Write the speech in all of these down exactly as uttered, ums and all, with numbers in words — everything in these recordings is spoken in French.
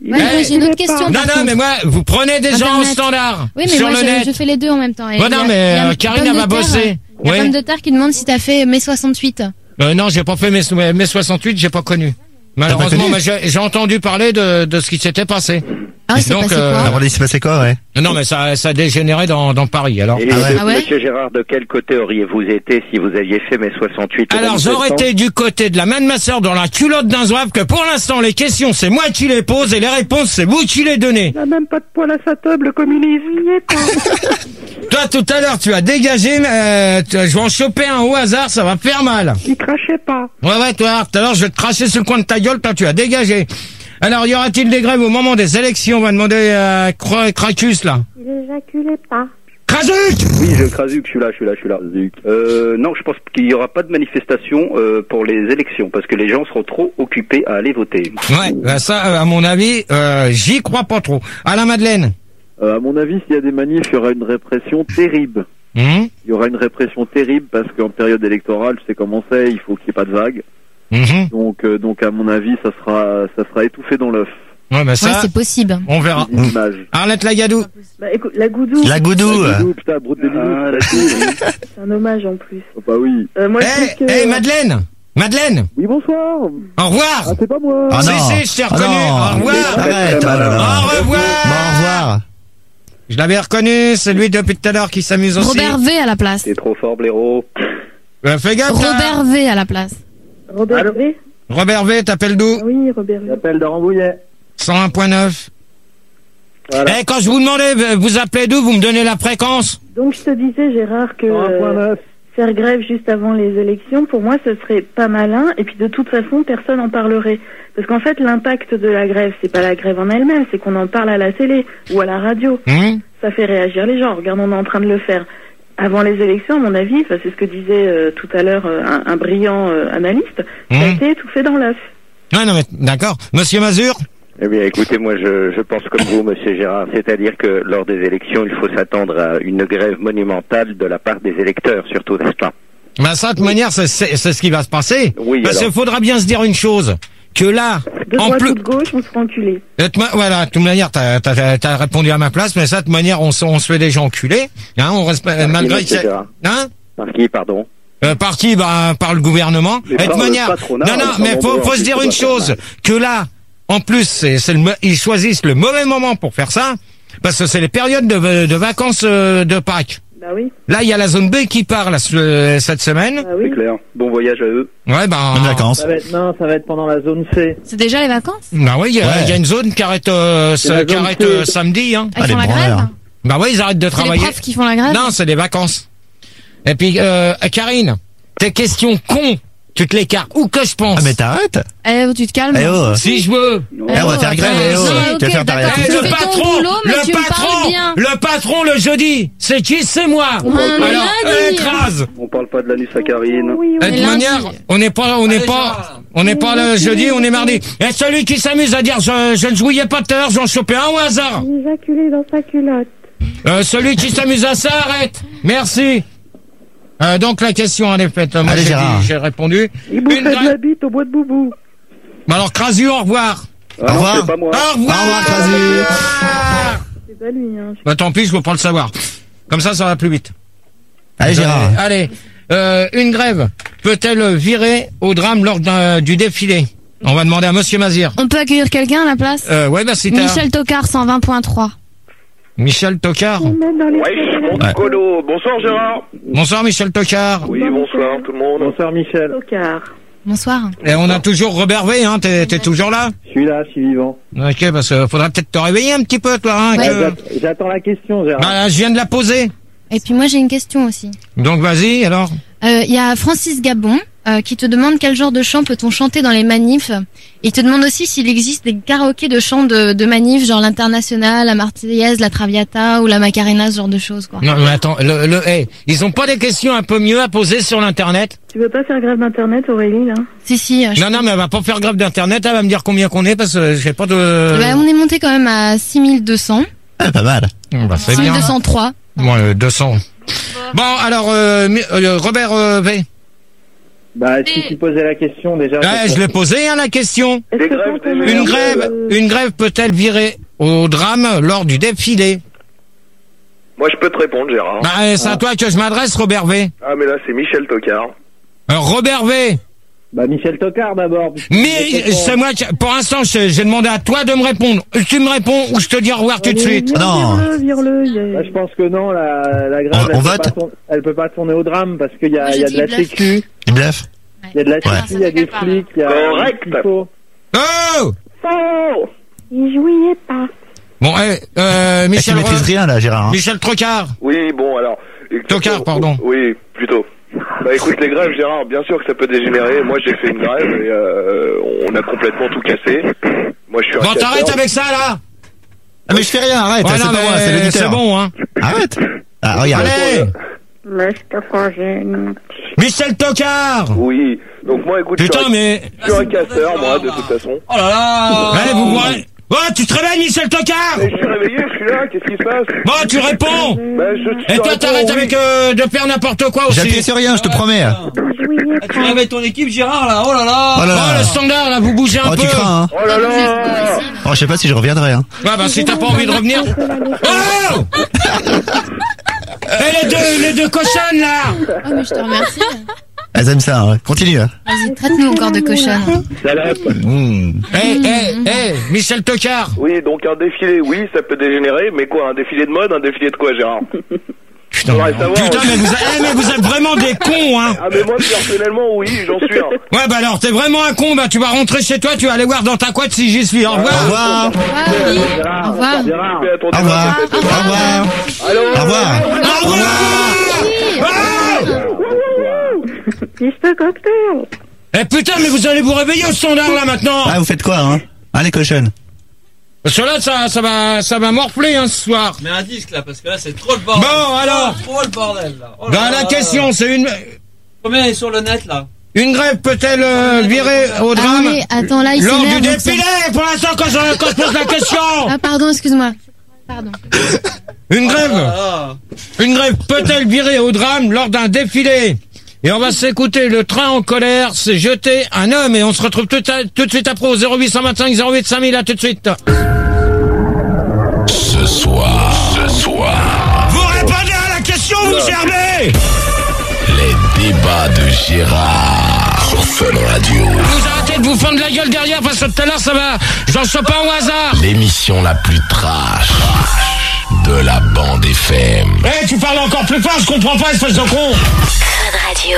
Ouais, moi, j'ai une autre question. Non, non, mais moi, vous prenez des gens au Internet. standard. Oui, mais sur moi, le je, net. je fais les deux en même temps. Et Ouais, il y a- non, il y mais a euh, un Karine, pomme elle de va terre, bosser. Il y a Ouais. Pomme de terre qui demande si t'as fait mai soixante-huit. Euh, non, j'ai pas fait mes, mes, mes soixante-huit, j'ai pas connu. Malheureusement, connu mais j'ai j'ai entendu parler de, de ce qui s'était passé. Ah, c'est passé quoi Alors, il s'est passé quoi, ouais? Non, mais ça, ça a dégénéré dans, dans Paris, alors. Et Ah ouais. de- Ah ouais Monsieur Gérard, de quel côté auriez-vous été si vous aviez fait mes soixante-huit? Alors, j'aurais été du côté de la main de ma sœur dans la culotte d'un zouave que pour l'instant, les questions, c'est moi qui les pose et les réponses, c'est vous qui les donnez. Il n'a même pas de poil à sa table, le communiste. Il y est pas. Toi, tout à l'heure, tu as dégagé, mais euh, tu- je vais en choper un au hasard, ça va faire mal. Il crachait pas. Ouais, ouais, toi, tout à l'heure, je vais te cracher sur le coin de ta gueule, toi, tu as dégagé. Alors, y aura-t-il des grèves au moment des élections? On va demander à Cra- Cracus, là. Il éjaculait pas. Krasuc! Oui, je Krasuk, je suis là, je suis là, je suis là. Zut. Euh, non, je pense qu'il n'y aura pas de manifestation euh, pour les élections parce que les gens seront trop occupés à aller voter. Ouais, bah ça, euh, à mon avis, euh, j'y crois pas trop. Alain Madeleine. Euh, à mon avis, s'il y a des manifs, il y aura une répression terrible. Hum, Il y aura une répression terrible parce qu'en période électorale, tu sais comment c'est, il faut qu'il n'y ait pas de vagues. hum. Donc, euh, donc à mon avis, ça sera, ça sera étouffé dans l'œuf. Ouais, bah Ouais, ça, c'est possible. on verra. C'est l'image. Arlette Lagadou. Bah écoute, la goudou, La goudou. La goudou, putain, broute des minous. Ah, la cour. c'est un hommage en plus. Oh, bah oui. Euh, moi, je Eh, trouve que... eh, Madeleine. Madeleine. Oui, bonsoir. Au revoir. Ah, c'est pas moi. Ah Si, non. si, je t'ai Ah reconnu. non. Au revoir. Arrête, oh là là. Au revoir. Bon, au revoir. Je l'avais reconnu, c'est lui depuis tout à l'heure qui s'amuse aussi. Robert V à la place. T'es trop fort, blaireau. Euh, fais gaffe, là. Robert V à la place. Robert V. Robert V, t'appelles d'où? Oui, Robert V. J'appelle de Rambouillet. cent un point neuf. Voilà. Eh, quand je vous demandais, vous appelez d'où, vous me donnez la fréquence? Donc je te disais, Gérard, que un point euh, neuf. faire grève juste avant les élections, pour moi, ce serait pas malin. Et puis de toute façon, personne en parlerait. Parce qu'en fait, l'impact de la grève, c'est pas la grève en elle-même, c'est qu'on en parle à la télé ou à la radio. Hum? Ça fait réagir les gens. Regarde, on est en train de le faire. Avant les élections, à mon avis, enfin, c'est ce que disait euh, tout à l'heure euh, un, un brillant euh, analyste, ça a Hum. été étouffé dans l'œuf. Ouais, non, mais, d'accord. Monsieur Mazur? Eh bien, écoutez, moi, je, je pense comme vous, Monsieur Gérard, c'est-à-dire que lors des élections, il faut s'attendre à une grève monumentale de la part des électeurs, surtout, n'est-ce pas? Bah, ça, de toute manière, c'est, c'est, c'est ce qui va se passer. Oui, Parce alors. qu'il faudra bien se dire une chose. Que là, De en droite plus, ou de gauche, on se fait enculer. de toute ma- voilà, de toute manière, t'as, t'as, t'as répondu à ma place, mais ça, de toute manière, on, se- on se fait déjà enculer, hein, on reste, Par qui, malgré que Monsieur c'est, Gérard hein, Par qui, pardon? euh, par qui, bah, par le gouvernement. Mais Et de toute par le manière, patronat, non, non, ils mais sont faut, nombreux, faut en se plus, dire au une patronat. chose, que là, en plus, c'est, c'est le, mo- ils choisissent le mauvais moment pour faire ça, parce que c'est les périodes de, de vacances euh, de Pâques. Bah oui, Là, il y a la zone B qui part, là, ce- cette semaine. bah oui. C'est clair. Bon voyage à eux. Ouais, bah, Bonnes vacances. Ça va être, non, ça va être pendant la zone C. C'est déjà les vacances? bah oui, il y, a- Ouais. il y a une zone qui arrête, euh, C'est la qui zone arrête C. euh, samedi, hein. Ils Ah, font les la grève? branleurs. Bah oui, ils arrêtent de C'est les travailler. profs qui font la grève? Non, c'est des vacances. Et puis, euh, Karine, tes questions cons, tu te les cartes. Où que je pense. Ah, mais t'arrêtes. Eh, tu te calmes. Eh oh. Si je veux. Eh, on va faire grève, eh oh. Non, Tu vas ok, faire ta d'accord. réaction. Eh, Tu le fais ton patron, boulot, mais le tu me patron, parles bien. le patron le jeudi, c'est qui? C'est moi. On Alors, lundi. écrase. On parle pas de l'anus à Karine. Oui, Et oui. de lundi. manière, on n'est pas, on n'est pas, on n'est pas le jeudi, on est mardi. Et celui qui s'amuse à dire, je, je ne jouais pas tout à l'heure, j'en chopais un au hasard. Il éjaculait dans sa culotte. Euh, celui qui s'amuse à ça, arrête. Merci. Euh, donc la question elle est faite. Moi Allez, j'ai Gérard. dit- j'ai répondu. Il bouffait Une de gra- la bite au bois de boubou. Bah alors Crasu, au revoir. Ah non, revoir. c'est pas moi. Au revoir. Au revoir, Crasu. C'est pas lui, hein. Bah tant pis, je veux pas le savoir. Comme ça, ça va plus vite. Allez, Gérard. Allez, euh, une grève peut-elle virer au drame lors d'un- du défilé? On va demander à Monsieur Mazir. On peut accueillir quelqu'un à la place? Euh, ouais, bah si t'as... Michel Tocard, cent vingt point trois. Michel Tocard. Ils mettent dans les Ouais, je monte Ouais. colo. Bonsoir Gérard. Bonsoir Michel Tocard. Oui, bonsoir tout le monde. Bonsoir Michel. Tocard. Bonsoir. Et on a toujours Robert V, hein, t'es, t'es toujours là? Je suis là, je suis vivant. Ok, parce que faudra peut-être te réveiller un petit peu, toi, hein. Ouais. que- Ah, j'att- J'attends la question, Gérard. Bah, je viens de la poser. Et puis moi j'ai une question aussi. Donc vas-y, alors. Euh, Il y a Francis Gabon euh, qui te demande quel genre de chant peut-on chanter dans les manifs. Il te demande aussi s'il existe des karaokés de chants de, de manifs, genre l'Internationale, la Marseillaise, la Traviata ou la Macarena, ce genre de choses, quoi. Non, mais attends, le, le, hey, ils ont pas des questions un peu mieux à poser sur l'internet? Tu veux pas faire grève d'internet, Aurélie, là? Si, si. euh, je- Non, non, mais elle va pas faire grève d'internet, elle va me dire combien qu'on est parce que j'ai pas de... Bah, on est monté quand même à six mille deux cents. Ah, pas mal. Bah, c'est bien. six mille deux cent trois. Bon, euh, deux cents. Bon, alors, euh, mi- euh, Robert euh, V. Bah, si tu posais la question déjà. Ouais, je l'ai posé, hein, la question. Est-ce Des que grèves, quand on des a- Une grève, une grève peut-elle virer au drame lors du défilé? Moi, je peux te répondre, Gérard. Bah, c'est à toi que je m'adresse, Robert V. Ah, mais là, c'est Michel Tocard. Alors, Robert V. Bah, Michel Tocard d'abord. Mais c'est moi qui, pour l'instant, j'ai j'ai demandé à toi de me répondre. Tu me réponds ou je te dis au revoir tout de suite. Vire- Non. Vire-le, vire-le. il y a- Bah, je pense que non, la, la grève, On- elle, on peut vote pas tourner, elle peut pas tourner au drame parce qu'il y a, Moi, il y je a de dis la bluff. sécu, Il bluffe. il y a de la Ouais. sécu, il y a des flics, il y a Correct. il faut. Oh! Faux. Il jouait pas. Bon, eh, euh, Eh, tu Michel, maîtrises Re- rien là, Gérard. hein. Michel Trocard. Oui, bon, alors... Tocard, pardon. Oui, plutôt. Bah écoute, les grèves, Gérard, bien sûr que ça peut dégénérer. Moi, j'ai fait une grève et euh, on a complètement tout cassé. Moi, je suis un Bon, casseur. t'arrêtes avec ça, là? Ah, mais je fais rien, arrête. Ouais, c'est non, pas moi, c'est mais l'auditeur. c'est bon, hein. Arrête. Ah, regarde. Allez! Mais je te congèle. Michel Tocard! Oui. Donc moi, écoute, je Putain, suis un- mais... je suis un casseur, moi, de toute façon. Oh là là. Ouais, vous voyez... Oh, tu te réveilles, Michel Tocard! Mais je suis réveillé, je suis là, qu'est-ce qui se passe? Bon, tu réponds! Bah, je, Et je toi, réponds, t'arrêtes oui. avec euh, de faire n'importe quoi aussi. J'appuie sur rien, je te promets. Ah, tu réveilles ton équipe, Gérard, là. Oh là là. Oh là Oh, là. le standard, là, vous bougez un Oh, peu. tu crains, hein. Oh là là. Oh, je sais pas si je reviendrai, hein. Ouais, bah, si t'as pas envie de revenir. Oh! Et les deux, les deux cochonnes, là! Oh, mais je te remercie. Elles aiment ça, hein. Continue. hein. Vas-y, traite-nous encore de cochonne. Mmh. Eh, eh, eh, Michel Tocard! Oui, donc un défilé, oui, ça peut dégénérer, mais quoi, un défilé de mode, un défilé de quoi, Gérard? Putain, Faudrait savoir, putain, oui. mais vous, eh, mais vous êtes vraiment des cons, hein! Ah, mais moi, personnellement, oui, j'en suis un. Ouais, bah alors, t'es vraiment un con, bah tu vas rentrer chez toi, tu vas aller voir dans ta couette si j'y suis. Au Au revoir! revoir. Ah oui. Au revoir. Gérard. Fais à ton Au revoir. débat. Au revoir. Allô? Au revoir. Au revoir! Piste cocktail. Eh putain, mais vous allez vous réveiller au standard, là, maintenant! Ah, vous faites quoi, hein? Hein, les cochonnes? Parce que là, ça, ça va, ça va morfler, hein, ce soir. Mets un disque là, parce que là, c'est trop le bordel. Bon, alors. Trop le bordel là. Oh là Dans là la là question, là. c'est une, Combien est sur le net là? une grève peut-elle euh, virer au Ah drame oui, attends, là, il lors du s'énerve. donc ça- défilé? Pour l'instant, quand je, quand je pose la question! Ah, pardon, excuse-moi. Pardon. Une grève, Ah, une grève peut-elle virer au drame lors d'un défilé? Et on va s'écouter, le train en colère s'est jeté un homme et on se retrouve tout, à- tout de suite après au zéro huit cent vingt-cinq zéro huit cinq mille, à tout de suite. Ce soir, ce soir, Vous répondez à la question, vous gerbez! les débats de Gérard sur Fun Radio. Vous arrêtez de vous fendre la gueule derrière parce que tout à l'heure ça va, j'en sais pas au hasard. L'émission la plus trash de la bande F M. Eh, tu parles encore plus fort, je comprends pas, espèce de con. Radio.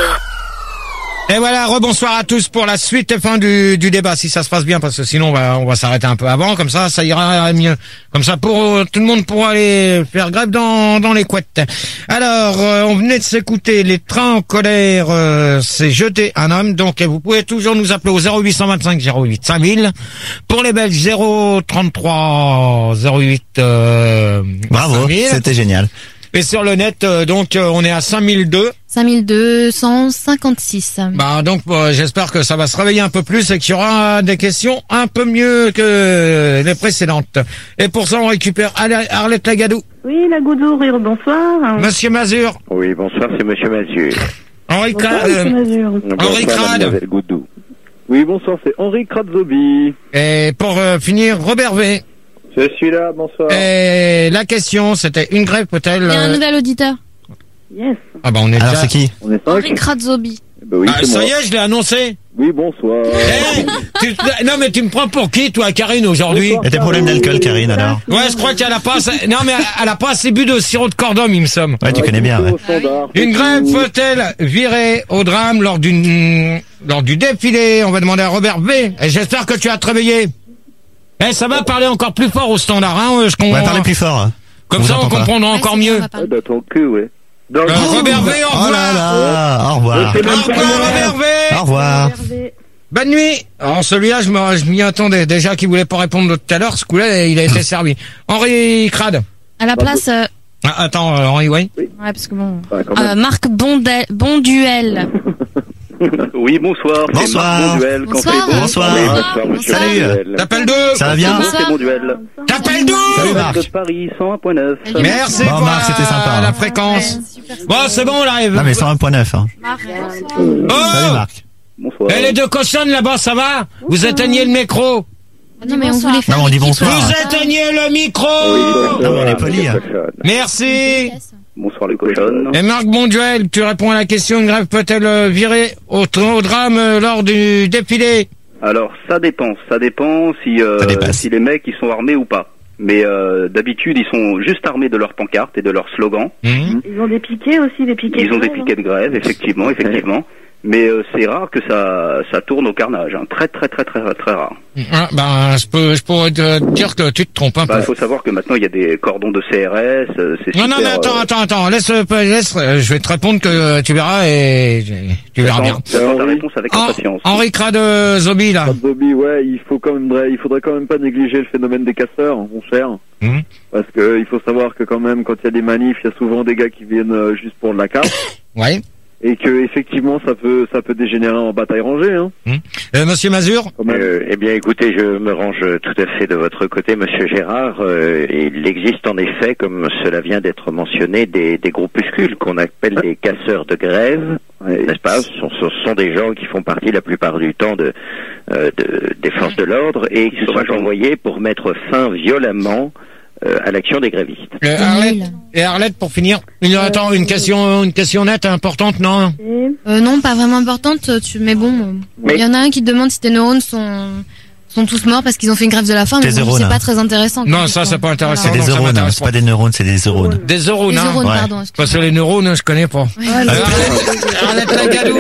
Et voilà, rebonsoir à tous pour la suite et fin du, du débat, si ça se passe bien, parce que sinon on va, on va s'arrêter un peu avant, comme ça, ça ira mieux. Comme ça, pour euh, tout le monde pourra aller faire grève dans, dans les couettes. Alors, euh, on venait de s'écouter, les trains en colère, euh, s'est jeté un homme, donc vous pouvez toujours nous appeler au zéro huit cent vingt-cinq zéro huit cinq mille. Pour les Belges, zéro trente-trois zéro huit euh, Bravo, cinq mille. c'était génial. Et sur le net, euh, donc, euh, on est à cinq mille deux. cinq mille deux cent cinquante-six. Bah donc euh, j'espère que ça va se réveiller un peu plus et qu'il y aura des questions un peu mieux que les précédentes. Et pour ça on récupère Arle- Arlette Lagadou. Oui, la Goudour, bonsoir. Monsieur Mazur. Oui, bonsoir, c'est Monsieur Mazur. Henri Bonsoir, Crade. Monsieur Mazur. Henri Bonsoir, Crade. mademoiselle Goudou. Oui, bonsoir, c'est Henri Kratzobi. Et pour euh, finir, Robert V. Je suis là, bonsoir. Et la question c'était, une grève peut-elle... Il y a un euh, nouvel auditeur. Yes. Ah bah on est Alors, déjà... c'est qui? On est Henri cinq. Kratzobi. Bah oui, Ah, c'est ça moi. y est, je l'ai annoncé. Oui, bonsoir. Eh, tu- non mais tu me prends pour qui toi, Karine, aujourd'hui? Bonsoir. Et tes problèmes d'alcool, Karine, alors? Ouais, je crois qu'elle a pas assez... Non mais elle a pas assez bu de sirop de cordon, il me semble. Ouais, tu connais bien, ouais. Au standard. Une grève peut-elle virer au drame lors d'une lors du défilé? On va demander à Robert V. Et j'espère que tu as te réveillé. Eh, ça va parler encore plus fort au standard, hein? Je On va parler plus fort. hein. Comme On ça, vous on entend pas. comprendra encore Ouais, c'est bon, mieux. on va parler. Ah, bah, ton cul, ouais. Dans le Euh, Robert V, au Oh là revoir. là, au revoir. Au revoir, Robert V. Au revoir. Hervé. Bonne nuit. Alors, celui-là, je me- je m'y attendais. Déjà qu'il voulait pas répondre tout à l'heure, ce coup-là, il a été servi. Henri Crade. À la place, euh, Ah, attends, euh, Henri, oui. ouais, parce que bon. Ah, quand Euh, même. Marc Bondel, Bonduel. Oui, bonsoir. C'est Bonsoir. Marc Bonduel. Quand Bonsoir. c'est bon. Bonsoir. Oui, Bonsoir. monsieur Salut. Bonduel. T'appelles d'où? Ça va bien? Bonsoir. C'est Bonduel. T'appelles d'où? Salut, Marc. De Paris, cent un point neuf. Salut. Merci Bon, pour Marc, la, c'était sympa, hein. la fréquence. Super. Bon, c'est bon, on arrive. Non, mais cent un point neuf, hein. Marc, bonsoir. Oh, Salut, Marc. Bonsoir. Et les deux cochonnes là-bas, ça va? Vous éteignez le micro. Non, mais on voulait faire. Non, on dit bonsoir. Vous éteignez le micro. Non, mais on est poli. hein. Merci. Bonsoir les cochonnes. Et Marc Bonduel, tu réponds à la question, une grève peut-elle euh, virer au, au drame euh, lors du défilé? Alors ça dépend, ça dépend si euh, Ça dépasse. si les mecs ils sont armés ou pas. Mais euh, d'habitude ils sont juste armés de leurs pancartes et de leurs slogans. Mmh. Ils ont des piquets aussi, des piquets. Ils ont de des grève, piquets de grève, effectivement, effectivement. Mais euh, c'est rare que ça ça tourne au carnage, hein. Très très très très très rare. Ah, ben, je peux, je pourrais te dire que tu te trompes un Bah, peu. il faut savoir que maintenant il y a des cordons de C R S, euh, c'est Non, super. non, mais attends, euh, attends, attends, laisse, euh, laisse, euh, je vais te répondre que euh, tu verras et euh, tu verras bien. J'attends j'attends ta Henri. réponse avec En- impatience. Henri Crade Zobi, là. Bobby, ouais, il faut quand même, il faudrait quand même pas négliger le phénomène des casseurs, mon cher. Mhm. Parce que il faut savoir que quand même, quand il y a des manifs, il y a souvent des gars qui viennent euh, juste pour de la carte. Ouais. Et que effectivement, ça peut, ça peut dégénérer en bataille rangée, hein. Euh, Monsieur Mazur? Quand même. Euh, eh bien, écoutez, je me range tout à fait de votre côté, Monsieur Gérard. Euh, il existe en effet, comme cela vient d'être mentionné, des, des groupuscules qu'on appelle les casseurs de grève, n'est-ce pas? Ce sont, ce sont des gens qui font partie la plupart du temps de, euh, de- des forces de l'ordre et qui sont envoyés pour mettre fin violemment euh, à l'action des grévistes. Euh, Arlette, et Arlette, pour finir, une, attends, une question, une question nette, importante, non? Euh, non, pas vraiment importante, tu, mais bon, euh, il Mais- y en a un qui te demande si tes neurones sont, sont tous morts parce qu'ils ont fait une grève de la faim, mais Tes bon, neurones, c'est hein. pas très intéressant. Non, comme ça, histoire. c'est pas intéressant. C'est Voilà. des non, ça neurones, hein. m'intéresse c'est pas des neurones, c'est des neurones. Des neurones, Les hein? neurones, Ouais. pardon. Parce que les neurones, je connais pas. Ouais, Euh, mais- Arlette, Arlette Lagadou.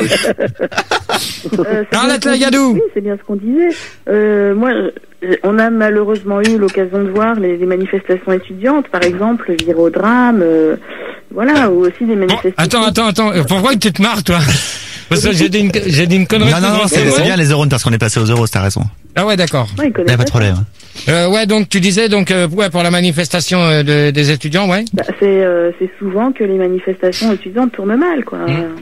Euh, c'est Arlette bien ce qu'on Lagadou. dit- Oui, c'est bien ce qu'on disait. Euh, moi, euh, on a malheureusement eu l'occasion de voir les, les manifestations étudiantes, par exemple, virer au drame, euh, voilà, ou aussi des Bon, manifestations. attends, attends, attends. Pourquoi tu te marres, toi? Parce que j'ai dit une, j'ai dit une connerie. Non, non, non, pour c'est moi, c'est bien les neurones parce qu'on est passé aux euros, t'as raison. Ah ouais, d'accord. Ouais, ils Y connaissent a pas de problème. Euh, ouais, donc tu disais donc euh, ouais pour la manifestation euh, de- des étudiants, ouais. Bah, c'est euh, c'est souvent que les manifestations étudiantes tournent mal, quoi.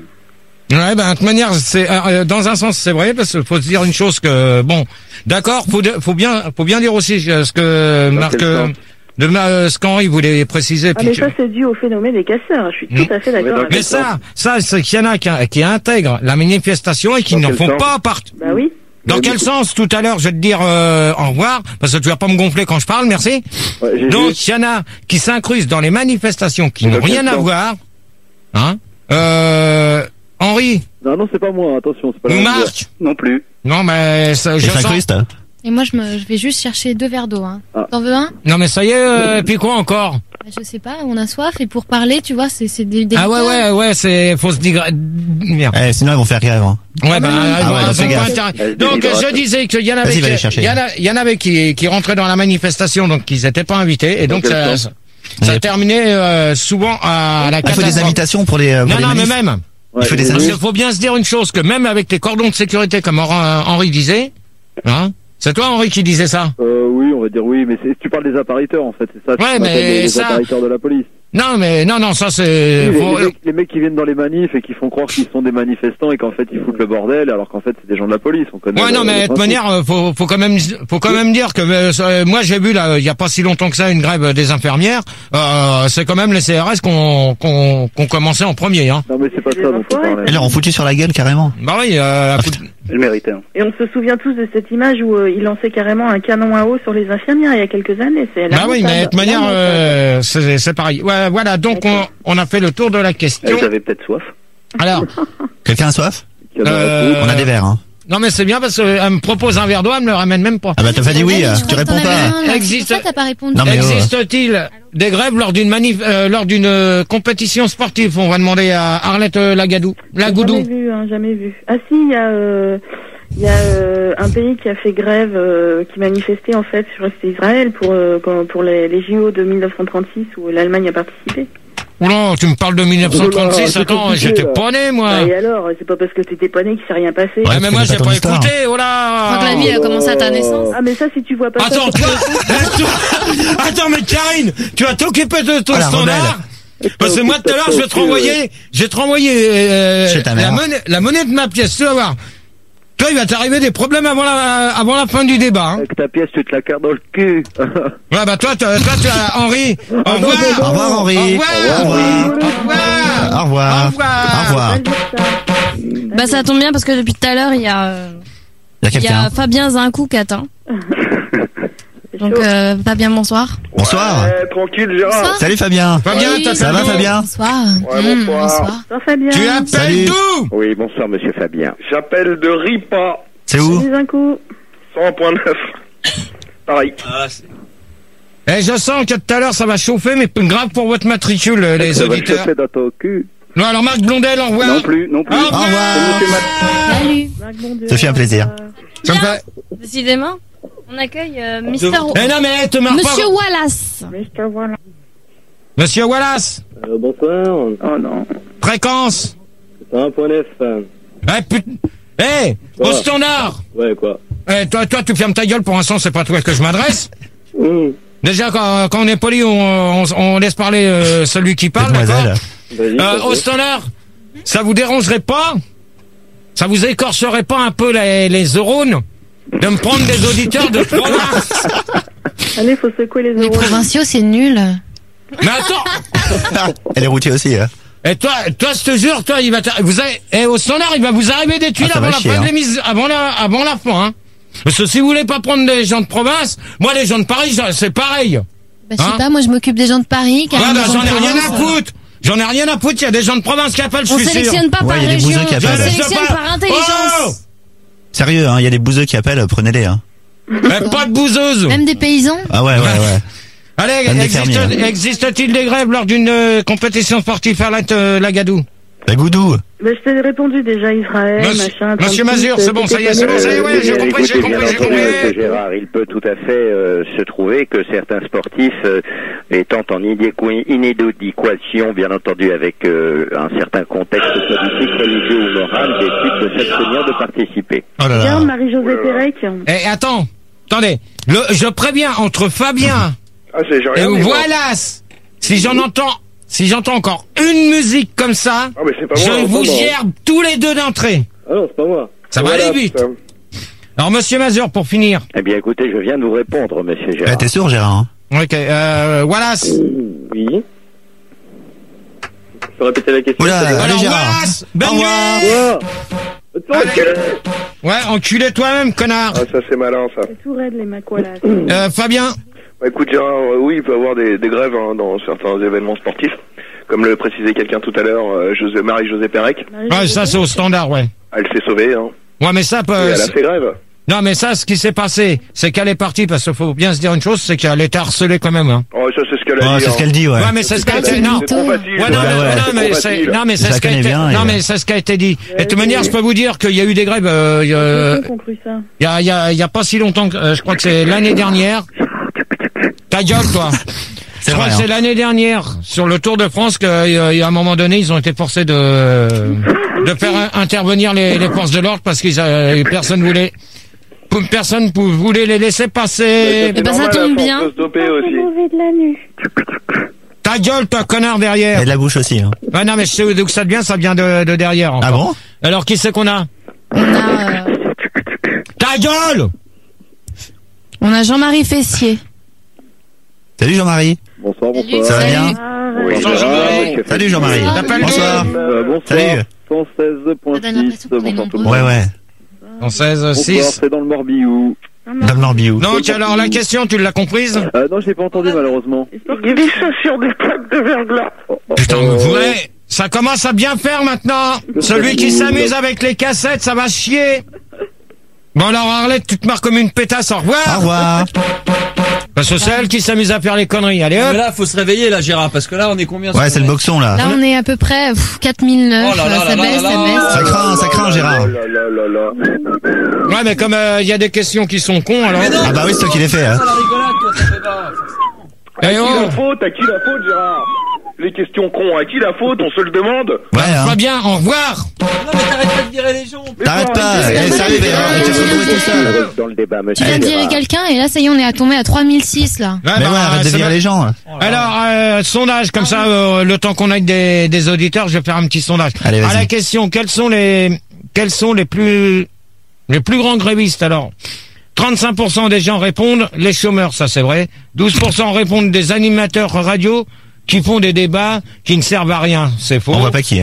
Ouais, ben de toute manière, c'est euh, dans un sens c'est vrai parce qu'il faut se dire une chose que bon, d'accord, faut de- faut bien faut bien dire aussi euh, ce que Dans Marc quel euh, sens de ma- ce qu'Henri voulait préciser. Ah, puis mais que- ça, c'est dû au phénomène des casseurs. Je suis tout à fait d'accord dans avec mais ça. ça, ça, c'est qu'il y en a qui, qui intègrent la manifestation et qui Dans n'en quel font sens pas partie. Bah oui. Dans Mais quel mais- sens? Tout à l'heure, je vais te dire euh, au revoir, parce que tu vas pas me gonfler quand je parle, merci. Ouais, j'ai Donc, juste- il y en a qui s'incrustent dans les manifestations qui Mais n'ont dans quel rien à sens voir. Hein euh, Henri, Non, non, c'est pas moi, attention, c'est pas ou la même chose. Marc. Non plus. Non, mais ça, je Et sens... s'incruste. Et moi, je, me, je vais juste chercher deux verres d'eau. Hein. Ah. T'en veux un? Non, mais ça y est, euh, puis quoi encore? Bah, je sais pas, on a soif et pour parler, tu vois, c'est c'est des, des Ah ouais, ouais, ouais, c'est faut se dire... Merde. Eh, sinon ils vont faire grève. Hein. Ouais, bah, non, non, euh, ah ouais, bon, donc ça fais n'a pas gaffe. intérêt. Elle se Donc, déshydrate. je disais qu'il y en avait, Vas-y, va les qui, chercher. il y en a, il y en avait qui, qui rentraient dans la manifestation, donc ils n'étaient pas invités, et donc quel ça, sens ça, ça Ouais. terminait euh, souvent à la Ah, il faut des catastrophe. invitations pour les. euh, pour Non, les non, mais manifs. même. Ouais, Il faut des j'ai Parce juste- qu'il faut bien se dire une chose, que même avec les cordons de sécurité, comme Henri Henri disait, hein, c'est toi, Henri, qui disait ça? Euh, oui, on va dire oui, mais c'est- tu parles des apparaiteurs, en fait, c'est ça. Ouais, tu mais m'appelles les, les ça- apparaiteurs de la police. Non, mais, non, non, ça Oui, c'est... les, faut- les mecs, les mecs qui viennent dans les manifs et qui font croire qu'ils sont des manifestants et qu'en fait ils foutent le bordel, alors qu'en fait c'est des gens de la police. On connaît Ouais, le- non, mais le de toute principe. manière, euh, faut, faut quand même, faut quand même dire que euh, ça, moi j'ai vu là, il y a pas si longtemps que ça, une grève des infirmières. Euh, c'est quand même les C R S qu'on qu'on qu'on commençait en premier, hein. Non, mais c'est pas C'est ça des dont on enfoirés. parlait. Ils leur ont foutu sur la gueule carrément. Bah oui. Euh, Je le méritais. Hein. Et on se souvient tous de cette image où euh, il lançait carrément un canon à eau sur les infirmières il y a quelques années. C'est bah oui, mais de toute manière, euh, c'est c'est pareil. Ouais, voilà. Donc on on a fait le tour de la question. Vous avez peut-être soif. Alors, Quelqu'un a soif? euh, On a des verres. Hein. non mais c'est bien parce qu'elle me propose un verre d'eau, elle me le ramène même pas. Ah bah t'as pas dit oui, Ouais, euh, je tu crois que réponds t'en avais pas. un, là. Existe- C'est pour ça que t'as pas répondu. Non, mais oh. Existe-t-il des grèves lors d'une manif, euh, lors d'une euh, compétition sportive? On va demander à Arlette euh, Lagadou, Jamais Lagoudou. vu, hein, jamais vu. Ah si, il y a, euh, il y a euh, un pays qui a fait grève, euh, qui manifestait en fait sur Israël pour euh, quand- pour les, les J O de mille neuf cent trente-six où l'Allemagne a participé. Oula, tu me parles de mille neuf cent trente-six, c'est attends, compliqué, j'étais là. pas né, moi. Ah, et alors, c'est pas parce que t'étais pas né qu'il s'est rien passé. Ouais, Ah, tu mais moi, connais j'ai pas ton pas histoire. écouté, oh là. Je crois que la vie a commencé à ta naissance. Ah mais ça, si tu vois pas Attends, ça, toi, toi- attends, mais Karine, tu vas t'occuper de ton Oh, la standard. Parce que moi, tout à l'heure, je vais te renvoyer, je vais te renvoyer, euh, Chez ta la mère. monnaie, la monnaie de ma pièce, tu vas voir. Toi, il va t'arriver des problèmes avant la, avant la fin du débat, hein. Avec ta pièce, tu te la carres dans le cul. Ouais, bah, toi, toi, toi, tu as, Henri, au non, revoir. non, Au revoir Henri. Au revoir. Au revoir. Au revoir. Au revoir. Au revoir. Au revoir. Pas dire ça. Bah ça tombe bien parce que depuis tout à l'heure il y a, euh, Il y a il y a quelqu'un. Fabien Zincou qui attend. Donc euh, Fabien, bonsoir. Bonsoir. Ouais, tranquille, Gérard. Bonsoir. Salut Fabien. Fabien, Oui, t'as Ça va Fabien? Bonsoir. Ouais, Mmh, bonsoir. bonsoir. Bonsoir Fabien. Tu appelles Salut. d'où? Oui, bonsoir, monsieur Fabien. J'appelle de Ripa, C'est où? Salut un coup. cent un point neuf. Pareil. Ah, c'est- Eh, je sens que tout à l'heure ça va chauffer, mais grave pour votre matricule, les Ça va auditeurs. chauffer dans ton cul. Non, alors Marc Blondel, au revoir. Non plus, non plus. Au Au revoir. Monsieur Mat- Salut. Marc Bondieu, Ça fait un plaisir. au revoir. Ça me fait... Décidément, on accueille euh, Mister Devant- Eh non, mais te marre Monsieur pas. Wallace. Mister Voilà. Monsieur Wallace, Euh, bonsoir. Oh non. fréquence. cent un point neuf. Eh, putain. Eh, au Quoi standard. Ouais, quoi. Eh, toi, toi, tu fermes ta gueule, pour l'instant, c'est pas à toi que je m'adresse. Mmh. Déjà, quand, quand on est poli, on, on, on laisse parler euh, celui qui parle, Mademoiselle. d'accord Vas-y. euh, Au standard, ça vous dérangerait pas? Ça vous écorcherait pas un peu les, les neurones de me prendre des auditeurs de province? Allez, faut secouer les Les euros. provinciaux, c'est nul. Mais attends. Elle est routier aussi. Hein. Et toi, toi, je te jure, toi, il va, t'a- vous avez, eh, au standard, il va vous arriver des tuiles Ah, ça avant va la chier, fin de hein. l'émission, avant la, avant la fin, hein. Parce que si vous voulez pas prendre des gens de province, moi, les gens de Paris, j'en- c'est pareil. Bah, je sais Hein pas, moi je m'occupe des gens de Paris. Ouais, Karine, bah, des gens j'en de ai rien à province. foutre. J'en ai rien à foutre. Il y a des gens de province qui appellent, je On suis sûr. sélectionne pas Ouais, par il y a des région, bouseux qui on appellent. sélectionne Je sais pas. par intelligence. Sérieux, hein, il y a des bouseux qui appellent, prenez-les. Hein. Mais pas de bouseuse. Même des paysans. Ah ouais, ouais, ouais. Allez, Même des existe, fermiers, hein. existe-t-il des grèves lors d'une euh, compétition sportive à la, euh, la Gadoue? La Goudou. Bah, je t'ai répondu déjà, Israël, Monsieur- machin. Monsieur trente-six, Mazur, c'est bon, ça y est, c'est bon, ça y est, ouais, j'ai Euh, compris, j'ai écoutez, bien compris, j'ai entendu, compris. monsieur Gérard, il peut tout à fait euh, se trouver que certains sportifs, euh, étant en inéqu- inédéquation, bien entendu, avec euh, un certain contexte politique, religieux ou moral, décident de s'abstenir de participer. Oh là là. Regarde, Marie-Josée Pérec. Eh, attends, attendez. Le, je préviens, entre Fabien Ah, c'est j'ai et rien dit, moi. voilà, si j'en entends, si j'entends encore une musique comme ça, Ah, mais c'est pas moi. je en vous ce moment. gerbe tous les deux d'entrée. Ah non, c'est pas moi. Ça va Voilà, aller vite. putain. Alors, monsieur Mazur, pour finir. Eh bien, écoutez, je viens de vous répondre, monsieur Eh, Gérard. T'es sûr, Gérard hein? Ok, euh, Wallace. Oui. Je peux répéter la question. Oula, allez Alors, Gérard. Wallace, Au bonne revoir. nuit. Quoi Attends, Ouais, enculé toi-même, connard. Ah, ça c'est malin, ça. C'est tout raide, les macolas. Euh, Fabien. Bah, écoute, Gérard, euh, oui, il peut y avoir des, des grèves hein, dans certains événements sportifs. Comme le précisait quelqu'un tout à l'heure, euh, José, Marie-Josée Pérec. Ouais, ça, c'est au standard, ouais. Elle s'est sauvée, hein. Ouais, mais ça peut... Et elle a fait grève. Non, mais ça, ce qui s'est passé, c'est qu'elle est partie, parce qu'il faut bien se dire une chose, c'est qu'elle était harcelée quand même, hein. Oh, ça c'est ce qu'elle a Ouais, dit. c'est ce hein. qu'elle dit, ouais. Ouais, mais c'est ce qui a été... Non, C'est trop facile. ouais, non, Ouais, mais, ouais, non, c'est mais trop c'est, facile. non, mais Je c'est la ce qui a connais été, bien, non, et- mais c'est ce qui a été dit. Et de toute manière, je peux vous dire qu'il y a eu des grèves, euh, il y a, Qui ont cru ça? il y a, il y a, il y a pas si longtemps que, euh, je crois que c'est l'année dernière. Ta gueule, toi. C'est Je crois vrai. que Hein. c'est l'année dernière, sur le Tour de France, qu'à un moment donné, ils ont été forcés de, de faire un- intervenir les, les forces de l'ordre parce qu'ils, euh, personne voulait, personne pou- voulait les laisser passer. Eh ben, ça normal, tombe à force bien. de se doper C'est aussi. mauvais de la nuit. Ta gueule, toi, connard, Et derrière. de la bouche aussi. Hein. Ah non, mais je sais d'où ça vient, ça vient de, de derrière. encore. Ah bon? Alors, qui c'est qu'on a? On a, euh, Ta gueule! On a Jean-Marie Fessier. Salut Jean-Marie. Bonsoir, Salut. bonsoir. Ça va bien? Ah, Oui, Bonsoir, Gérard, Jean-Marie. monsieur Salut Jean-Marie. Bonsoir. T'appelles Bonsoir. Euh, bonsoir. Salut. cent seize point Ça donne l'impression six. qu'on est Bonsoir tout le nombreux. monde. Ouais, ouais. En seize, Bonsoir, six. c'est dans le Morbihan. Dame Lorbiou. Donc, alors, la question, tu l'as comprise? Euh, non, je l'ai pas entendu malheureusement. Il glisse sur des plaques de verglas. Putain, Euh, mais ouais, ça commence à bien faire maintenant. Celui qui s'amuse avec les cassettes, ça va chier. Bon alors Arlette, tu te marres comme une pétasse, au revoir. Au revoir. Parce que c'est elle qui s'amuse à faire les conneries, allez Mais hop. là, faut se réveiller, là, Gérard, parce que là, on est combien Ouais, c'est le boxon là. là, on est à peu près pff, quatre mille neuf. Oh là là ça là baisse, là ça là baisse. Ça craint, ça craint Gérard. Oh là là là là. Ouais, mais comme il y a des questions qui sont cons, alors... Ah bah oui, c'est toi qui l'ai fait. Hein. la rigolade, toi, ça fait pas. Eh À qui oh, la faute? À qui la faute, Gérard? Les questions cons, à qui la faute? On se le demande. Ouais, hein. pas bien, au revoir. Non, mais t'arrêtes pas de virer les gens. T'arrêtes pas. Eh, sérieux, il va se retrouver tout seul. Dans le débat, Tu monsieur viens de virer Gérard. quelqu'un et là, ça y est, on est à tomber à trois mille six, là. Ouais, Mais bah, ouais, arrête de c'est virer bon. les gens. Alors, euh, sondage, comme ça, euh, le temps qu'on ait des, des auditeurs, je vais faire un petit sondage. Allez, à vas-y. la question, quels sont les, quels sont les plus, les plus grands grévistes, alors? trente-cinq pour cent des gens répondent les chômeurs, ça c'est vrai. douze pour cent répondent des animateurs radio qui font des débats qui ne servent à rien, c'est faux. On voit pas qui, hein.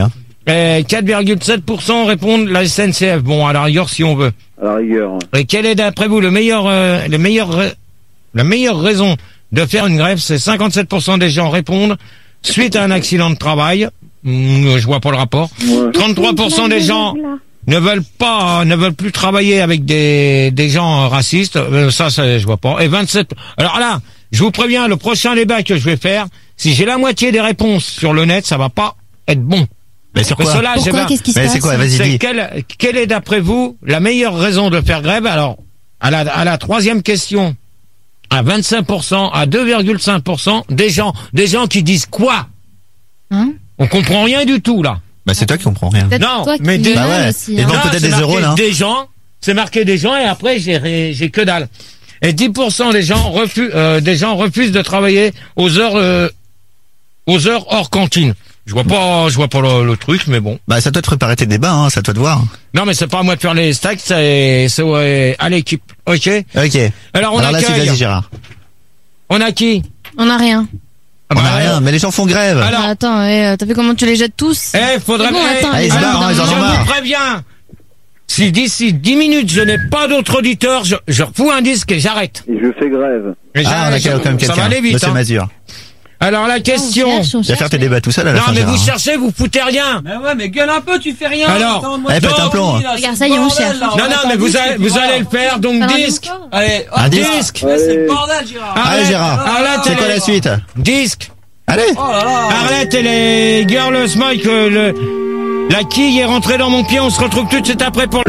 Et quatre virgule sept pour cent répondent la S N C F. Bon, à la rigueur, si on veut. À la rigueur. Et quelle est d'après vous le meilleur, euh, le meilleur, la meilleure raison de faire une grève? C'est cinquante-sept pour cent des gens répondent suite à un accident de travail. Mmh, je vois pas le rapport. Ouais. trente-trois pour cent des gens ne veulent pas, ne veulent plus travailler avec des des gens racistes. Euh, ça, ça, je vois pas. Et vingt-sept. Alors là, je vous préviens, le prochain débat que je vais faire, si j'ai la moitié des réponses sur le net, ça va pas être bon. Mais sur quoi? Parce que là, Pourquoi? j'ai- Qu'est-ce qui se Mais passe? c'est quoi? Vas-y, c'est dis. quelle, quelle est d'après vous la meilleure raison de faire grève? Alors, à la, à la troisième question, à vingt-cinq pour cent, à deux virgule cinq pour cent, des gens, des gens qui disent quoi? Hein? On comprend rien du tout, là. Bah, c'est toi qui comprends rien. Peut-être Non, toi qui mais dis des- Bah mal ouais. aussi, Et hein. donc, Là, peut-être c'est des marqué euros, là. des gens, c'est marqué des gens, et après, j'ai, j'ai que dalle. Et dix pour cent des gens refusent, euh, des gens refusent de travailler aux heures, euh, aux heures hors cantine. Je vois pas, je vois pas le, le truc, mais bon. Bah, c'est à toi de préparer tes débats, hein, c'est à toi de voir. Non, mais c'est pas à moi de faire les stacks, c'est, c'est ouais, à l'équipe. Ok? Ok. Alors, on Alors là, tu accueille. vas-y, Gérard. On a qui? On n'a rien. Ah On bah, a rien, mais les gens font grève. Alors- Ah, attends, eh, euh, t'as vu comment tu les jettes tous? Eh, faudrait C'est bon, eh, attends, Ah, les ils se gens, barrent, au bout hein, ils d'un en ont je moment- marre. vous préviens. Si d'ici dix minutes je n'ai pas d'autres auditeurs, je, je refous un disque et j'arrête. Et je fais grève. Et Ah, on a j'arrête, quand même ça va quelqu'un. aller vite. Monsieur Hein. Mazur. Alors la question. On cherche, on Tu vas cherche, faire tes mais- débats tout seul à la Non, fin, mais Gérard. vous cherchez, vous foutez rien. Mais ouais, mais gueule un peu, tu fais rien. Alors, Attends, moi, eh, je pète un dors, plomb, oui, là, Regarde, c'est ça y est, on le bordel, cherche. là, Non, on non, attend mais vous disque, allez, et puis vous allez le voilà. faire, donc Faire un disque. encore Allez, Un hop, disque. là, c'est le Allez. bordel, Gérard. Allez, Arlette, Gérard. Arlette, C'est elle quoi est- la suite? Disque. Allez. Oh là là. Arlette et les Girls Mike, euh, le, la quille est rentrée dans mon pied, on se retrouve tout de suite après pour...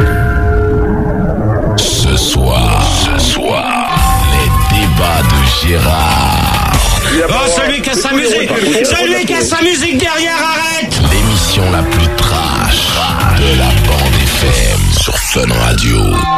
Ce soir, ce soir, les débats de Gérard. Oh, celui qui a sa musique, celui qui a sa musique derrière, arrête. L'émission la plus trash de la bande F M sur Fun Radio.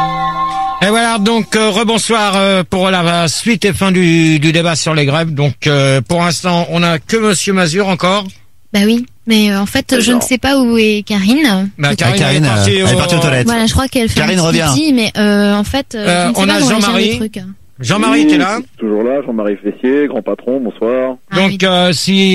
Et voilà, donc euh, rebonsoir euh, pour la suite et fin du, du débat sur les grèves. Donc euh, pour l'instant, on a que Monsieur Mazur encore. Bah oui, mais euh, en fait, je ne sais pas où est Karine. Bah, Ah, Karine, Karine, elle est partie, euh, elle est au- partie aux toilettes. Voilà, je crois qu'elle fait Karine un petit revient. pipi, mais euh, en fait, euh, Euh, je ne sais on pas a où elle cherche Jean-Marie. des trucs. Jean-Marie, Oui, t'es là? Toujours là, Jean-Marie Fessier, grand patron, bonsoir. Ah Donc euh,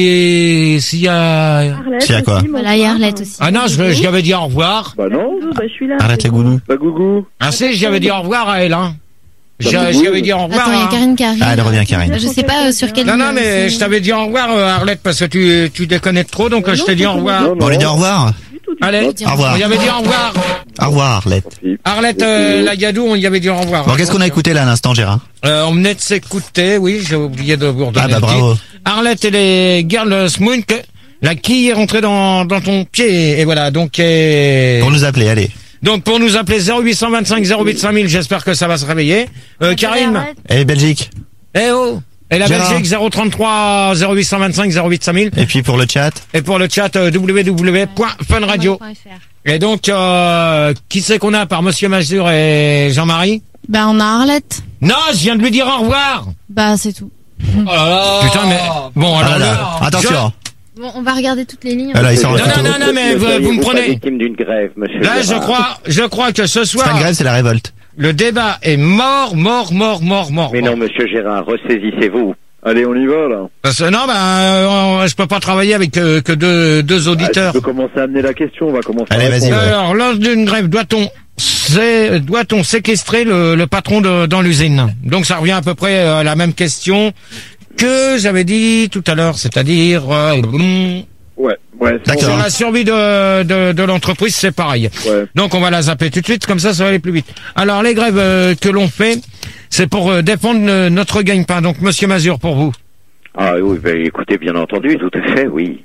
si s'il y a... Arlette C'est à quoi aussi, Voilà, il y a bonsoir. Arlette aussi. Ah non, je, je lui avais dit au revoir. Bah non, Bonjour, bah, je suis là. Arrête les goulous. bah gougou. Ah si, je lui avais dit au revoir à elle. Hein. Je, Bah, je lui avais dit au revoir. Attends, il y a hein. Karine qui arrive. Ah, elle revient, Karine. Je sais pas euh, sur quelle Non, non, ligne, mais c'est- je t'avais dit au revoir, euh, Arlette, parce que tu, tu déconnais trop, donc euh, je t'ai dit au revoir. Non, Bon, on lui dit au revoir. Allez, Au revoir. on y avait dit au revoir. Au revoir, Arlette. Arlette euh, Lagadou, on y avait dit au revoir. Bon, qu'est-ce qu'on a écouté là à l'instant, Gérard? euh, On venait de s'écouter, oui, j'ai oublié de vous redonner Ah bah le bravo. titre. Arlette et les Girls Moon, que la quille est rentrée dans, dans ton pied, et voilà, donc... euh, Pour nous appeler, allez. Donc pour nous appeler zéro huit cent vingt-cinq zéro huit cinq mille, j'espère que ça va se réveiller. Euh, Karim, Et Belgique. eh oh. Et la Gérard. Belgique zéro trente-trois zéro huit cent vingt-cinq zéro huit cinq mille. Et puis pour le chat. Et pour le chat euh, w w w point fun radio. Et donc euh, qui c'est qu'on a par Monsieur Mazur et Jean-Marie? Bah, on a Arlette. Non, je viens de lui dire au revoir. Bah, c'est tout. Oh là là. Putain, mais bon Ah alors là le- là. Attention. Bon, on va regarder toutes les lignes. Ah là, il sort Non, le non, couteau. non, non, mais vous, vous me Pas prenez. victime d'une grève, monsieur. Là, je Gérard. crois, je crois que ce C'est pas une soir, grève, c'est la révolte. le débat est mort, mort, mort, mort, mort. Mais mort. non, monsieur Gérard, ressaisissez-vous. Allez, on y va là. Parce que non, ben, euh, je peux pas travailler avec euh, que deux, deux Ah, auditeurs. tu peux commencer à amener la question, on va commencer. Allez, à vas-y, répondre. ouais. Alors, lors d'une grève, doit-on c'est, doit-on séquestrer le, le patron de, dans l'usine? Donc, ça revient à peu près à la même question que j'avais dit tout à l'heure, c'est-à-dire euh, Ouais, ouais, c'est D'accord. sur la survie de, de, de l'entreprise, c'est pareil. bon. Ouais. Donc, on va la zapper tout de suite, comme ça, ça va aller plus vite. Alors, les grèves euh, que l'on fait, c'est pour euh, défendre euh, notre gagne-pain. Donc, Monsieur Mazur, pour vous. Ah oui, bah, écoutez, bien entendu, tout à fait, oui.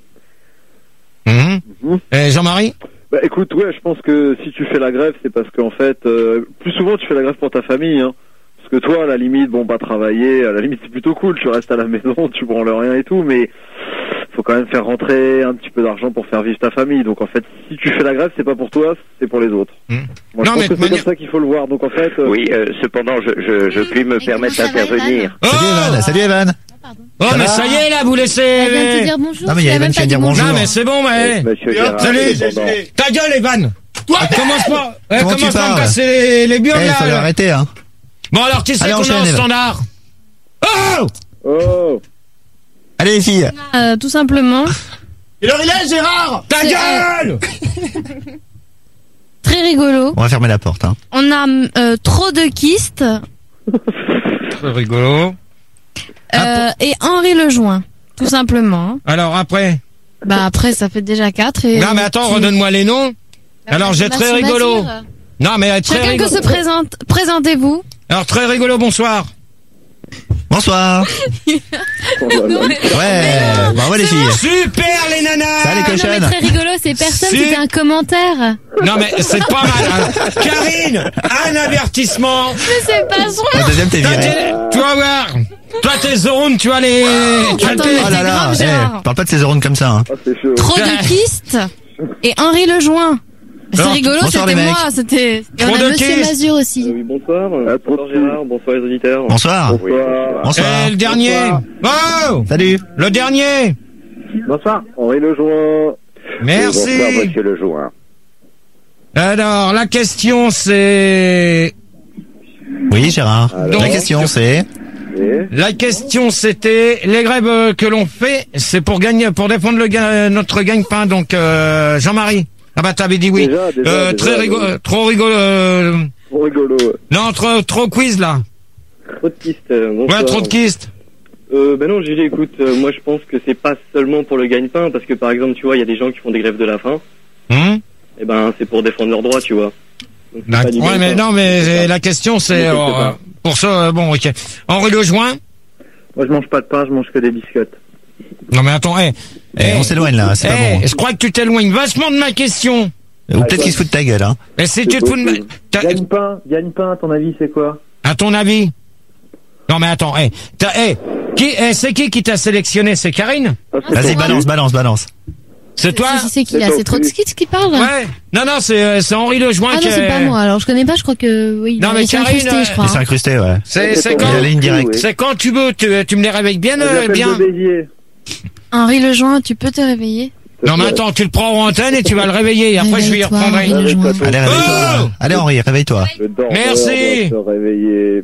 Mhm. Mhm. Et Jean-Marie? Bah écoute, ouais, je pense que si tu fais la grève, c'est parce qu'en fait, euh, plus souvent tu fais la grève pour ta famille, hein. Parce que toi, à la limite, bon, pas travailler, à la limite c'est plutôt cool, tu restes à la maison, tu branles rien et tout, mais faut quand même faire rentrer un petit peu d'argent pour faire vivre ta famille. Donc en fait, si tu fais la grève, c'est pas pour toi, c'est pour les autres. Mhm. Moi, Non, je mais pense que de c'est manière- comme ça qu'il faut le voir. Donc en fait, euh, Oui, euh, cependant, je, je, je puis me Et permettre comment ça va, d'intervenir. Oh, Salut Evan. Salut Evan. oh Ça mais va ça y est, là, vous laissez... Elle vient de te dire bonjour. Non, mais il y a tu l'as Evan même qui vient pas de dire dit bonjour. Non, mais c'est bon, mais... Monsieur Gérard, Salut. cependant. Ta gueule, Evan. Ah, commence pas, eh, Comment tu commence pas à me parles casser les, les burnes, Eh, là, faut là. l'arrêter, hein. Bon, alors, qui c'est Allez, qu'on a enchaîne, en Evan. standard? Oh! oh, Allez les filles. Euh, tout simplement. Quelle heure il est, Gérard? Ta C'est- gueule! Très rigolo. On va fermer la porte, hein. On a euh, trop de kystes Très rigolo. euh, et Henri Lejoin, tout simplement. Alors après? Bah après, ça fait déjà quatre. Et Non mais attends, tu- redonne-moi les noms. Alors j'ai très Mathieu rigolo. Bazir. Non mais très Chacun que rigolo. se présente. Présentez-vous. Alors très rigolo, bonsoir. Bonsoir. Ouais, bravo les filles. Super les nanas. Ça les Non mais cochonnes. très rigolo, c'est personne, Si. c'était un commentaire. Non mais c'est pas mal. hein. Karine, un avertissement. Mais c'est pas vrai. Au deuxième, t'es Toi, viré. t'es- tu vas voir. Toi tes zones, tu as les. Tu as Attends, tes- mais Oh là t'es là, grave, Gérard. eh, parle pas de ces neurones comme ça, hein. Ah, c'est chaud. Trop de kystes et Henri Lejoin. C'est Alors, rigolo, bonsoir, c'était les moi, c'était. Et on Trop a de Monsieur kisses. Mazur aussi. Euh, oui, bonsoir. Ah, trop bonsoir de Gérard, bonsoir les auditeurs. Bonsoir. Bonsoir. Bonsoir. Et le dernier. Oh, Salut. le dernier. Bonsoir. Henri Lejoin. Merci. Bonsoir, monsieur Lejoin. Alors la question c'est. Oui, Gérard. Donc- La question c'est... Et La question c'était les grèves euh, que l'on fait, c'est pour gagner, pour défendre le ga- notre gagne-pain. Donc euh, Jean-Marie. Ah bah t'avais dit oui. Déjà, déjà, Euh, déjà, très rigolo, oui. trop rigolo. euh, trop rigolo. ouais. Non, trop trop quiz là. Trop de pistes. euh, bonsoir. Ouais, trop de kistes. Euh, ben non, Gilles, écoute, euh, moi je pense que c'est pas seulement pour le gagne-pain, parce que par exemple, tu vois, il y a des gens qui font des grèves de la faim, Hum et ben c'est pour défendre leurs droits, tu vois. Donc, c'est pas du Ouais, mais gagne-pain. non, mais la question c'est Mais quelque euh, part. pour ça. euh, Bon, ok. Henri Lejoin. Moi, je mange pas de pain, je mange que des biscottes. Non mais attends, eh. Eh, on s'éloigne là, c'est pas eh, bon. je crois que tu t'éloignes vachement de ma question. Ou peut-être qu'ils se foutent de ta gueule, hein. Mais si tu te fous de ma... t'as- Gagne-pain, gagne-pain, à ton avis, c'est quoi? À ton avis? Non mais attends, eh, t'as- eh, qui, eh, c'est qui qui t'a sélectionné? C'est Karine? Vas-y, balance, balance, balance. C'est toi? C'est- C'est qui là? C'est Trotsky qui parle? Ouais. Non, non, c'est euh, c'est Henri Lejoin Ah qui non, c'est est- pas moi. Alors je connais pas. Je crois que oui. Non, mais ils sont Karine, incrustés, je euh, crois. Il s'est incrusté, ouais. C'est c'est Il quand? Il a la ligne directe. C'est quand tu veux, tu, tu me les réveilles bien, euh, bien. Henri Lejoin, tu peux te réveiller. Non mais attends, tu le prends en antenne et tu vas le réveiller. Et après je vais y Réveille-toi, reprendre. Henri un. Lejoin. Allez, réveille-toi. Oh Allez, Henri, réveille-toi. Le dormeur Merci. doit se réveiller.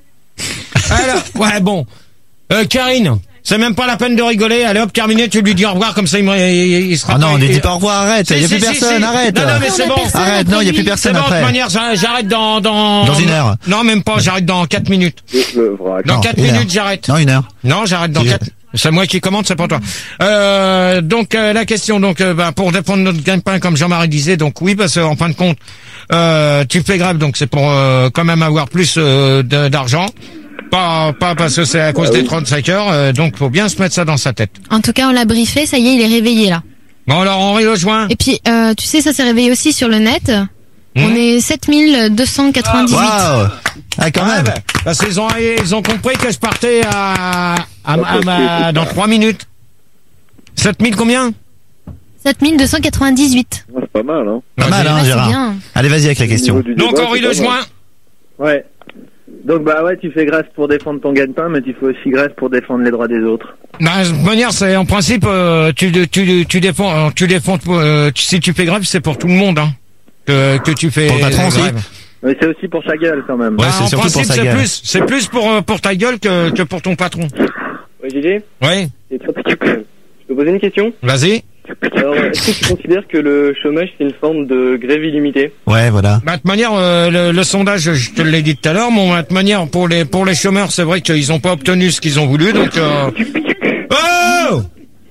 Alors, ouais, bon. Euh, Karine, c'est même pas la peine de rigoler. Allez hop, terminé, tu lui dis au revoir, comme ça il, me- il, il sera Ah non, pas- ne il- dis pas au revoir, arrête. Si, Il y a si, plus si, personne, si. arrête. Non, non, mais c'est On a bon. personne Arrête, non, il y a plus après lui. personne C'est bon, de toute après. manière, j'a- j'arrête dans, dans... Dans une heure. Non, même pas, j'arrête dans quatre minutes. Le vrac. Dans Non, quatre une minutes, heure. j'arrête. Non, une heure. Non, j'arrête dans Si, quatre. C'est moi qui commande, c'est pas toi. Euh, donc euh, la question, donc euh, bah, pour défendre notre gagne-pain, comme Jean-Marie disait, donc oui, parce qu'en fin de compte, euh, tu fais grève, donc c'est pour euh, quand même avoir plus euh, de- d'argent. Pas, pas parce que c'est à cause des trente-cinq heures, euh, donc faut bien se mettre ça dans sa tête. En tout cas, on l'a briefé. Ça y est, il est réveillé là. Bon alors Henri Lejoin. Et puis, euh, tu sais, ça s'est réveillé aussi sur le net. Hmm. On est sept mille deux cent quatre-vingt-dix-huit. Waouh. Ah, quand Ouais, même. bah, parce qu'ils ont, ils ont compris que je partais à, à, à ma- dans trois minutes. sept mille combien? sept mille deux cent quatre-vingt-dix-huit. Ouais, c'est pas mal, hein. Pas mal, hein, Ouais, c'est Gérard. bien. Allez, vas-y avec la question. Au niveau du Donc débat, Henri c'est pas mal. Lejoin. Ouais. Donc, bah ouais, tu fais grève pour défendre ton gagne-pain, mais tu fais aussi grève pour défendre les droits des autres. Bah, de toute manière, c'est en principe, euh, tu, tu, tu défends, tu défends, euh, tu- si tu fais grève, c'est pour tout le monde, hein, que, que tu fais. Pour le patron aussi. grève. Mais c'est aussi pour sa gueule, quand même. Ouais, Bah, c'est en surtout pour principe, sa c'est gueule. plus, c'est plus pour, euh, pour ta gueule que, que pour ton patron. Ouais, Gilles, Oui, c'est trop Je peux poser une question? vas-y. Alors, est-ce que tu considères que le chômage c'est une forme de grève illimitée? Ouais, voilà. Bah, de toute manière, euh, le, le sondage, je te l'ai dit tout à l'heure, bon, de toute manière, pour les, pour les chômeurs, c'est vrai qu'ils ont pas obtenu ce qu'ils ont voulu, donc, euh... Oh!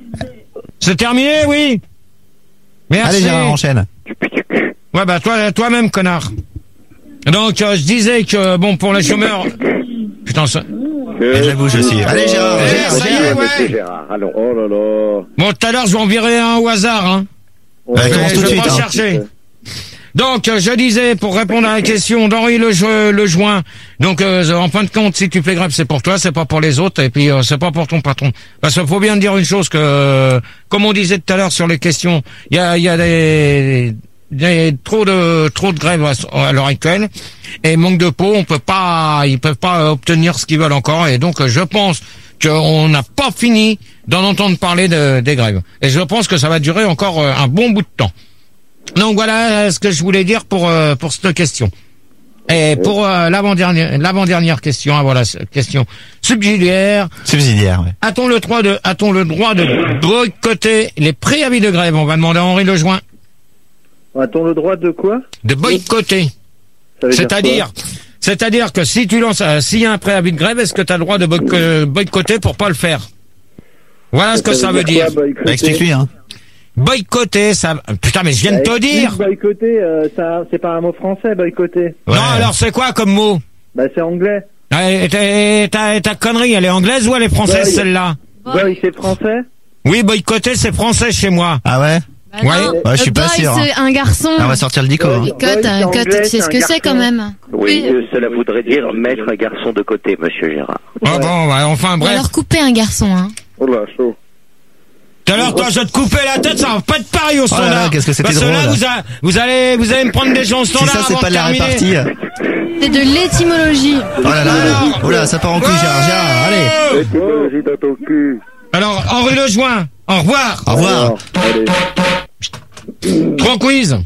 C'est terminé, oui? Merci. Allez, Gérard, enchaîne. Ouais, bah, toi, toi-même, connard. Donc, euh, je disais que, bon, pour les chômeurs... Putain, ça... Et je la bouge aussi. Allez, Gérard, Eh, Gérard, ça y est, Gérard. ouais. Gérard, allons. Oh là là. Bon, tout à l'heure, je vais en virer un au hasard, hein. Bah, Ouais, commence je tout de vais suite, pas hein. chercher. Donc, euh, je disais, pour répondre à la question d'Henri Le, le Join, donc, euh, en fin de compte, si tu fais grève, c'est pour toi, c'est pas pour les autres, et puis euh, c'est pas pour ton patron. Parce qu'il faut bien dire une chose que, euh, comme on disait tout à l'heure sur les questions, il y a, il y a des, des trop de trop de grèves à, à l'heure actuelle, et manque de peau, on peut pas, ils peuvent pas obtenir ce qu'ils veulent encore, et donc euh, je pense qu'on n'a pas fini d'en entendre parler de, des grèves. Et je pense que ça va durer encore euh, un bon bout de temps. Donc voilà ce que je voulais dire pour euh, pour cette question. Et pour euh, l'avant-dernière, l'avant-dernière question, ah, voilà, question subsidiaire. Subsidiaire, ouais. A-t-on le droit de, a-t-on le droit de boycotter les préavis de grève? On va demander à Henri Lejoin. A-t-on le droit de quoi? De boycotter. Ça veut dire C'est-à-dire, quoi c'est-à-dire que si tu lances, euh, s'il y a un préavis de grève, est-ce que tu as le droit de boyco- boycotter pour pas le faire? Voilà ce que ça veut dire. quoi, boycotter Bah, explique-lui, hein. Boycotter, ça, putain, mais je viens de te Bah, dire. Boycotter, euh, ça, c'est pas un mot français, boycotter. Ouais. Non, alors c'est quoi comme mot? Bah, c'est anglais. Ah, et ta, et ta, et ta connerie, elle est anglaise ou elle est française, Boy. celle-là? Boy, c'est français? Oui, boycotter, c'est français chez moi. Ah ouais? Bah Ouais. non. Ouais, je suis Le pas boy, sûr. c'est un garçon. Ah, on va sortir le dico, hein. Boy, Cote, c'est un anglais, cote, tu sais c'est ce un que c'est quand garçon. même. Oui, euh, cela voudrait dire mettre un garçon de côté, monsieur Gérard. Ah bon, bah, enfin, Ou bref. alors couper un garçon, hein. Oh là, chaud. Tout à l'heure, toi, je vais te couper la tête, ça va pas être pareil au Oh là standard. là, qu'est-ce que c'était Parce que là, drôle. vous, a- vous allez, vous allez me prendre des gens au Si standard ça, c'est avant pas de la terminer. répartie. C'est de l'étymologie. Oh là là. Oh là, ça part en couille, Gérard. Gérard, allez. Étymologie dans ton cul. Alors, Henri Lejoin, au revoir. Au revoir. Allez. Trois quiz.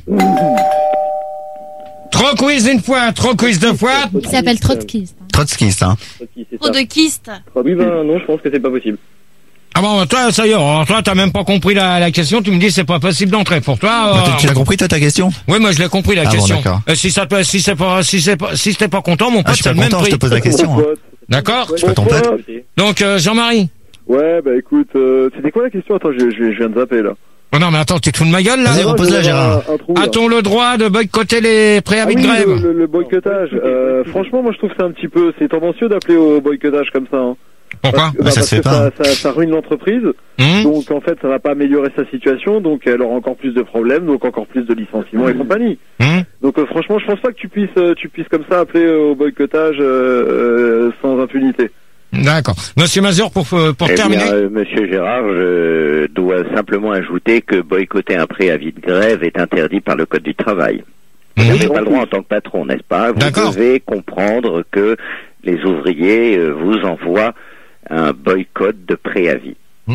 Trois quiz une fois, trois quiz deux fois. Il s'appelle trotskiste. Trotskiste, hein. Trop de kiste. Oui, ben non, je pense que c'est pas possible. Ah bon, toi, ça y est, alors, toi, t'as même pas compris la, la question, tu me dis c'est pas possible d'entrer. Pour toi, Bah, euh, tu- tu l'as compris, toi, ta question? oui, moi, je l'ai compris la Ah bon, question. d'accord. Euh, si ça te, si c'est pas, si c'est pas, si t'es pas content, mon Ah, pote, je suis c'est pas le même content, je prix. te pose la question, hein. D'accord? Je suis pas ton pote. Donc, euh, Jean-Marie. Ouais, bah écoute, euh, c'était quoi la question? Attends, je, je, je viens de zapper, là. Oh non, mais attends, tu te fous de ma gueule, là? Vas-y, repose-la, je vais Gérard. avoir un- un trou, là. A-t-on le droit de boycotter les Ah préavis oui, de grève? le, le, le boycottage. Euh, franchement, moi je trouve que c'est un petit peu, c'est tendancieux d'appeler au boycottage comme ça. Hein. Pourquoi? Parce, que- Bah, bah, ça parce se fait que pas. ça, ça, ça ruine l'entreprise. Hum Donc en fait, ça va pas améliorer sa situation. Donc elle aura encore plus de problèmes, donc encore plus de licenciements et compagnie. Hum Donc euh, franchement, je pense pas que tu puisses, euh, tu puisses comme ça appeler euh, au boycottage euh, euh, sans impunité. D'accord. Monsieur Mazur, pour, euh, pour Eh terminer. bien, euh, monsieur Gérard, je dois simplement ajouter que boycotter un préavis de grève est interdit par le Code du travail. Vous Mhm. n'avez pas le droit en tant que patron, n'est-ce pas? Vous D'accord. devez comprendre que les ouvriers euh, vous envoient un boycott de préavis.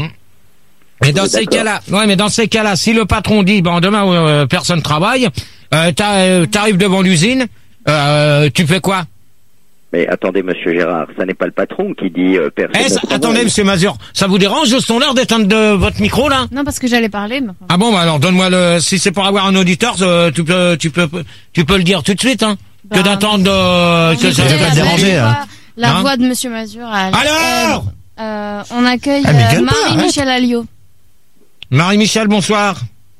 Mais dans Oui, ces d'accord. cas-là, ouais, mais dans ces cas-là, si le patron dit, bon, demain, euh, personne travaille, euh, t'as- euh, t'arrives devant l'usine, euh, tu fais quoi? Mais attendez, monsieur Gérard, ça n'est pas le patron qui dit euh, personne. Eh, ne ça- travaille. attendez, monsieur Mazur, ça vous dérange au standard d'éteindre de votre micro, là? Non, parce que j'allais parler, mais enfin, Ah bon, bah alors donne-moi le, si c'est pour avoir un auditeur, euh, tu peux, tu peux, tu peux le dire tout de suite, hein. Bah, que d'attendre, euh, on que ça écoutait va la te déranger, voix- hein. La Hein voix de Monsieur Mazur. à la- Alors! euh, On accueille Ah, mais euh, gueule pas, Marie-Michel Alliot. Marie-Michel, bonsoir.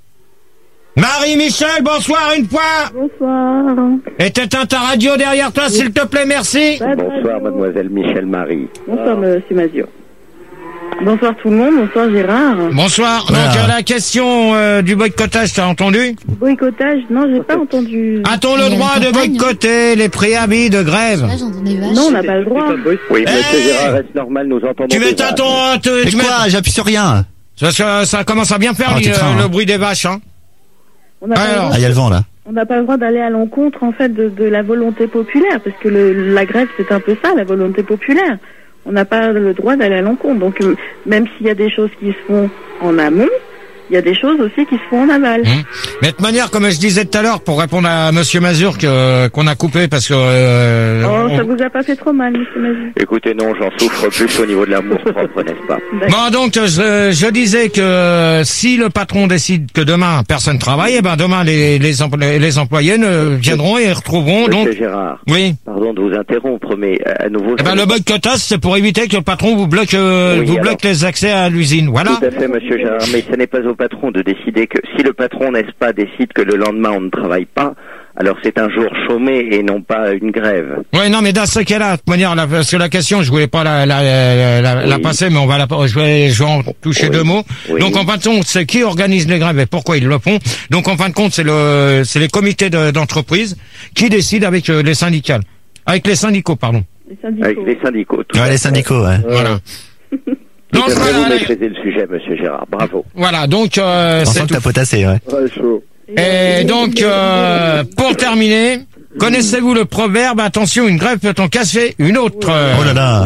Marie-Michel, bonsoir une fois. Bonsoir. Et t'éteins ta radio derrière toi, s'il te plaît, merci. Bonsoir, mademoiselle Michel Marie. Bonsoir, monsieur Mazur. Bonsoir tout le monde, bonsoir Gérard. Bonsoir. Voilà. Donc euh, la question euh, du boycottage, t'as entendu? Boycottage, non, j'ai pas entendu. A-t-on le droit de boycotter les préavis de grève? Non, on n'a pas le droit. Oui, monsieur Hey Gérard, est-ce normal, nous entendons Tu des m'éteins vaches. ton... tu- Mais tu quoi? m'éteins- J'appuie sur rien. Parce que ça commence à bien faire Ah, tu le, crains, le hein. bruit des vaches, hein. On n'a pas, le Alors, droit- Ah, il y a le vent, là. on n'a pas le droit d'aller à l'encontre, en fait, de, de la volonté populaire, parce que le, la grève, c'est un peu ça, la volonté populaire. On n'a pas le droit d'aller à l'encontre. Donc, euh, même s'il y a des choses qui se font en amont, il y a des choses aussi qui se font en aval. Hum. Mais de toute manière, comme je disais tout à l'heure, pour répondre à Monsieur Mazur que qu'on a coupé parce que euh, Oh, on- ça vous a pas fait trop mal, monsieur Mazur. Écoutez, non, j'en souffre plus au niveau de l'amour propre, n'est-ce pas? Bon, donc je, je disais que si le patron décide que demain personne travaille, eh ben demain les les, empl- les employés ne viendront et retrouveront Monsieur donc. Gérard, Oui. pardon de vous interrompre, mais à nouveau... Eh ben ça- le boycottage, c'est pour éviter que le patron vous bloque euh, Oui, vous alors. bloque les accès à l'usine. Voilà. Tout à fait, monsieur Gérard, mais ce n'est pas au patron de décider que... Si le patron, n'est-ce pas, décide que le lendemain on ne travaille pas, alors c'est un jour chômé et non pas une grève. Ouais, non, mais dans ce cas-là, de toute manière, la, parce que la question, je voulais pas la, la, la, la, la Oui. passer, mais on va la, je vais, je vais en toucher Oui. deux mots. Oui. Donc, en fin de compte, c'est qui organise les grèves et pourquoi ils le font. Donc, en fin de compte, c'est le, c'est les comités de- d'entreprise qui décident avec euh, les syndicats, avec les syndicaux, pardon. Les syndicaux. Avec les syndicaux. Tout Ouais, à les fait. syndicaux, ouais. Voilà. Tout Donc, à fait, voilà, vous allez. maîtrisez le sujet, monsieur Gérard. Bravo. Voilà, donc, euh, On c'est sent que tout. t'as potassé, ouais. Ouais, chaud. Et donc, euh, pour terminer, connaissez-vous le proverbe, attention, une grève peut en casser une autre? Oh là là.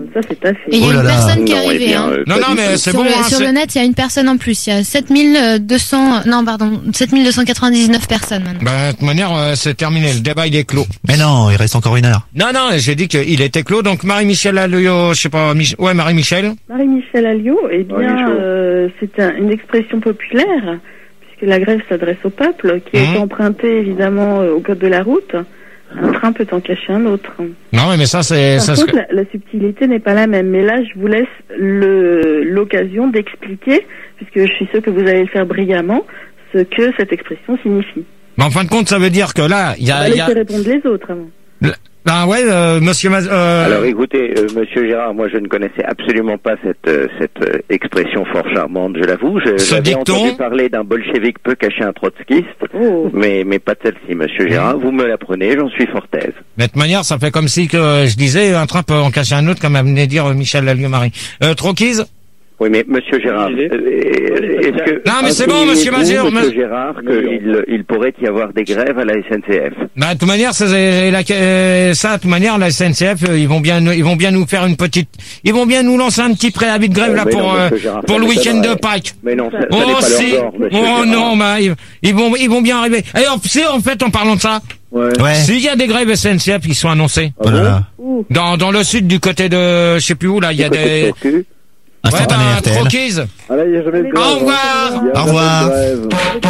Ça, c'est assez. Et il y a Oh là une là. personne qui est Non, eh arrivée. bien, Hein. euh, Non, pas non, du mais tout. c'est Sur, bon. le, hein, sur c'est- le net, il y a une personne en plus. Il y a sept mille deux cents, non, pardon, sept mille deux cent quatre-vingt-dix-neuf personnes maintenant. Bah, de toute manière, euh, c'est terminé. Le débat, il est clos. Mais non, il reste encore une heure. Non, non, j'ai dit qu'il était clos. Donc, Marie-Michel Alliot, je sais pas, Mich- ouais, Marie-Michel. Marie-Michel Alliot, eh Marie bien, Michaud. euh, c'est un- une expression populaire, puisque la grève s'adresse au peuple, qui Mhm. est empruntée évidemment euh, au code de la route. Un train peut en cacher un autre. Non, mais ça, c'est, Par ça contre, serait- la, la subtilité n'est pas la même. Mais là, je vous laisse le- l'occasion d'expliquer, puisque je suis sûre que vous allez le faire brillamment, ce que cette expression signifie. Mais en fin de compte, ça veut dire que là, il y On a, va il y a, laisser répondre les autres avant. ah ouais, euh, monsieur Maz, euh, Alors écoutez, euh, Monsieur Gérard, moi je ne connaissais absolument pas cette euh, cette euh, expression fort charmante, je l'avoue. Je- Ce J'avais dicton entendu parler d'un bolchevique peu caché un trotskiste, Oh. mais mais pas de celle-ci, Monsieur Gérard. Vous me l'apprenez, j'en suis fort aise. de toute manière, ça fait comme si que je disais un train peut en cacher un autre, comme a venait de dire Michel Alliot-Marie. Euh, Troquise? Oui, mais Monsieur Gérard, euh, est-ce que Non, mais c'est bon, Monsieur Mazur, Monsieur monsieur- Gérard, qu'il il pourrait y avoir des grèves à la S N C F? Bah, de toute manière, ça, c'est la- euh, ça, de toute manière, la S N C F, euh, ils vont bien, nous- ils vont bien nous faire une petite, ils vont bien nous lancer un petit préavis de grève Oh, là mais pour non, euh, Monsieur Gérard, pour ça le n'est pas week-end de vrai. Pâques. Mais non, ça, ça n'est Oh pas si, leur genre, Monsieur oh Gérard. non, bah, ils, ils vont, ils vont bien arriver. Et en, c'est en fait, en parlant de ça, Ouais. Ouais. s'il y a des grèves S N C F qui sont annoncées Oh là là. Ouh. dans dans le sud du côté de, je sais plus où là, il y a Du côté de des, Tortue. ouais, Instantané bah, R T L. Troquise. Ah là, il n'y a jamais de grève. Au revoir. Il y a Au jamais revoir. de grève.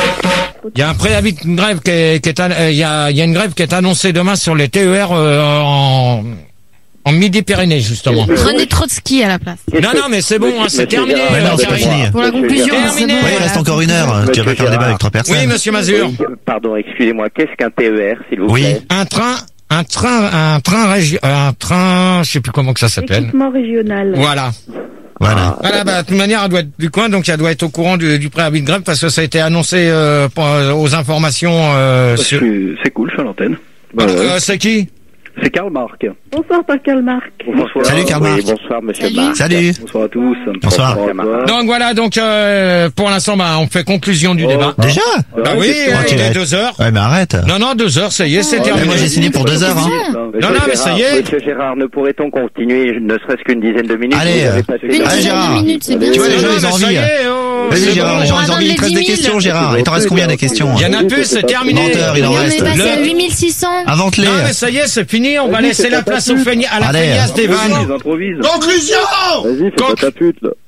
Il y a un préavis de grève qui est, qui est an- euh, il y a, il y a une grève qui est annoncée demain sur les T E R euh, en en Midi-Pyrénées justement. Prenez Trotsky à la place. Qu'est-ce Non, que- non, mais c'est bon, Monsieur- hein, c'est Monsieur terminé. Gérard, Mais non, c'est pas pardonnez-moi. fini. Pour la Monsieur conclusion, Gérard, c'est bon. Terminé. Ouais, il reste encore une heure. Tu vas pas faire le débat avec trois personnes. Oui, monsieur Mazur. Oui, pardon, excusez-moi, qu'est-ce qu'un T E R, s'il vous Oui. plaît? Un train, un train, un train régi- un train, je sais plus comment que ça s'appelle. Équipement régional. Voilà. Voilà. Voilà, bah, de toute manière, elle doit être du coin, donc elle doit être au courant du, du préavis de grève parce que ça a été annoncé euh, pour- aux informations. Euh, Je sur... suis- C'est cool, je suis à l'antenne. Euh, euh, c'est qui? C'est Karl Marc. Bonsoir, Pascal Marc. Bonsoir. Salut, Karl Oui, Marc. bonsoir, monsieur Salut. Marc. Salut. Bonsoir à tous. Bonsoir. Bonsoir. Donc voilà, donc euh, pour l'instant, bah, on fait conclusion du Oh. débat. Déjà? Bah oui, Oh, euh, tu il est vas- deux heures. Ouais, mais arrête. Non, non, deux heures, ça y est, c'est Mais terminé. moi, j'ai signé pour deux heures, hein. Non, non, mais ça y est. Monsieur Gérard, ne pourrait-on continuer ne serait-ce qu'une dizaine de minutes? Allez, Vous avez euh, passé Une la- Allez, dizaine Gérard. de minutes, c'est bien. Tu vois, les Non, gens, non, ils ont mais ça envie. y est, oh, Vas-y, c'est Gérard, bon. les gens, On ils ont va envie. Il te reste des donner dix questions, mille. Gérard. Il t'en reste combien des questions? Il y en a plus, c'est terminé. Menteur, il en Mais on reste. est passé à Le- huit mille six cents. Invente-les. Non, mais ça y est, c'est fini, on va Vas-y, laisser fais la pas place ta au pute. feigna- à la Allez. feignasse des vannes. Ils improvisent. Conclusion! Vas-y, fais Con- pas ta pute, là.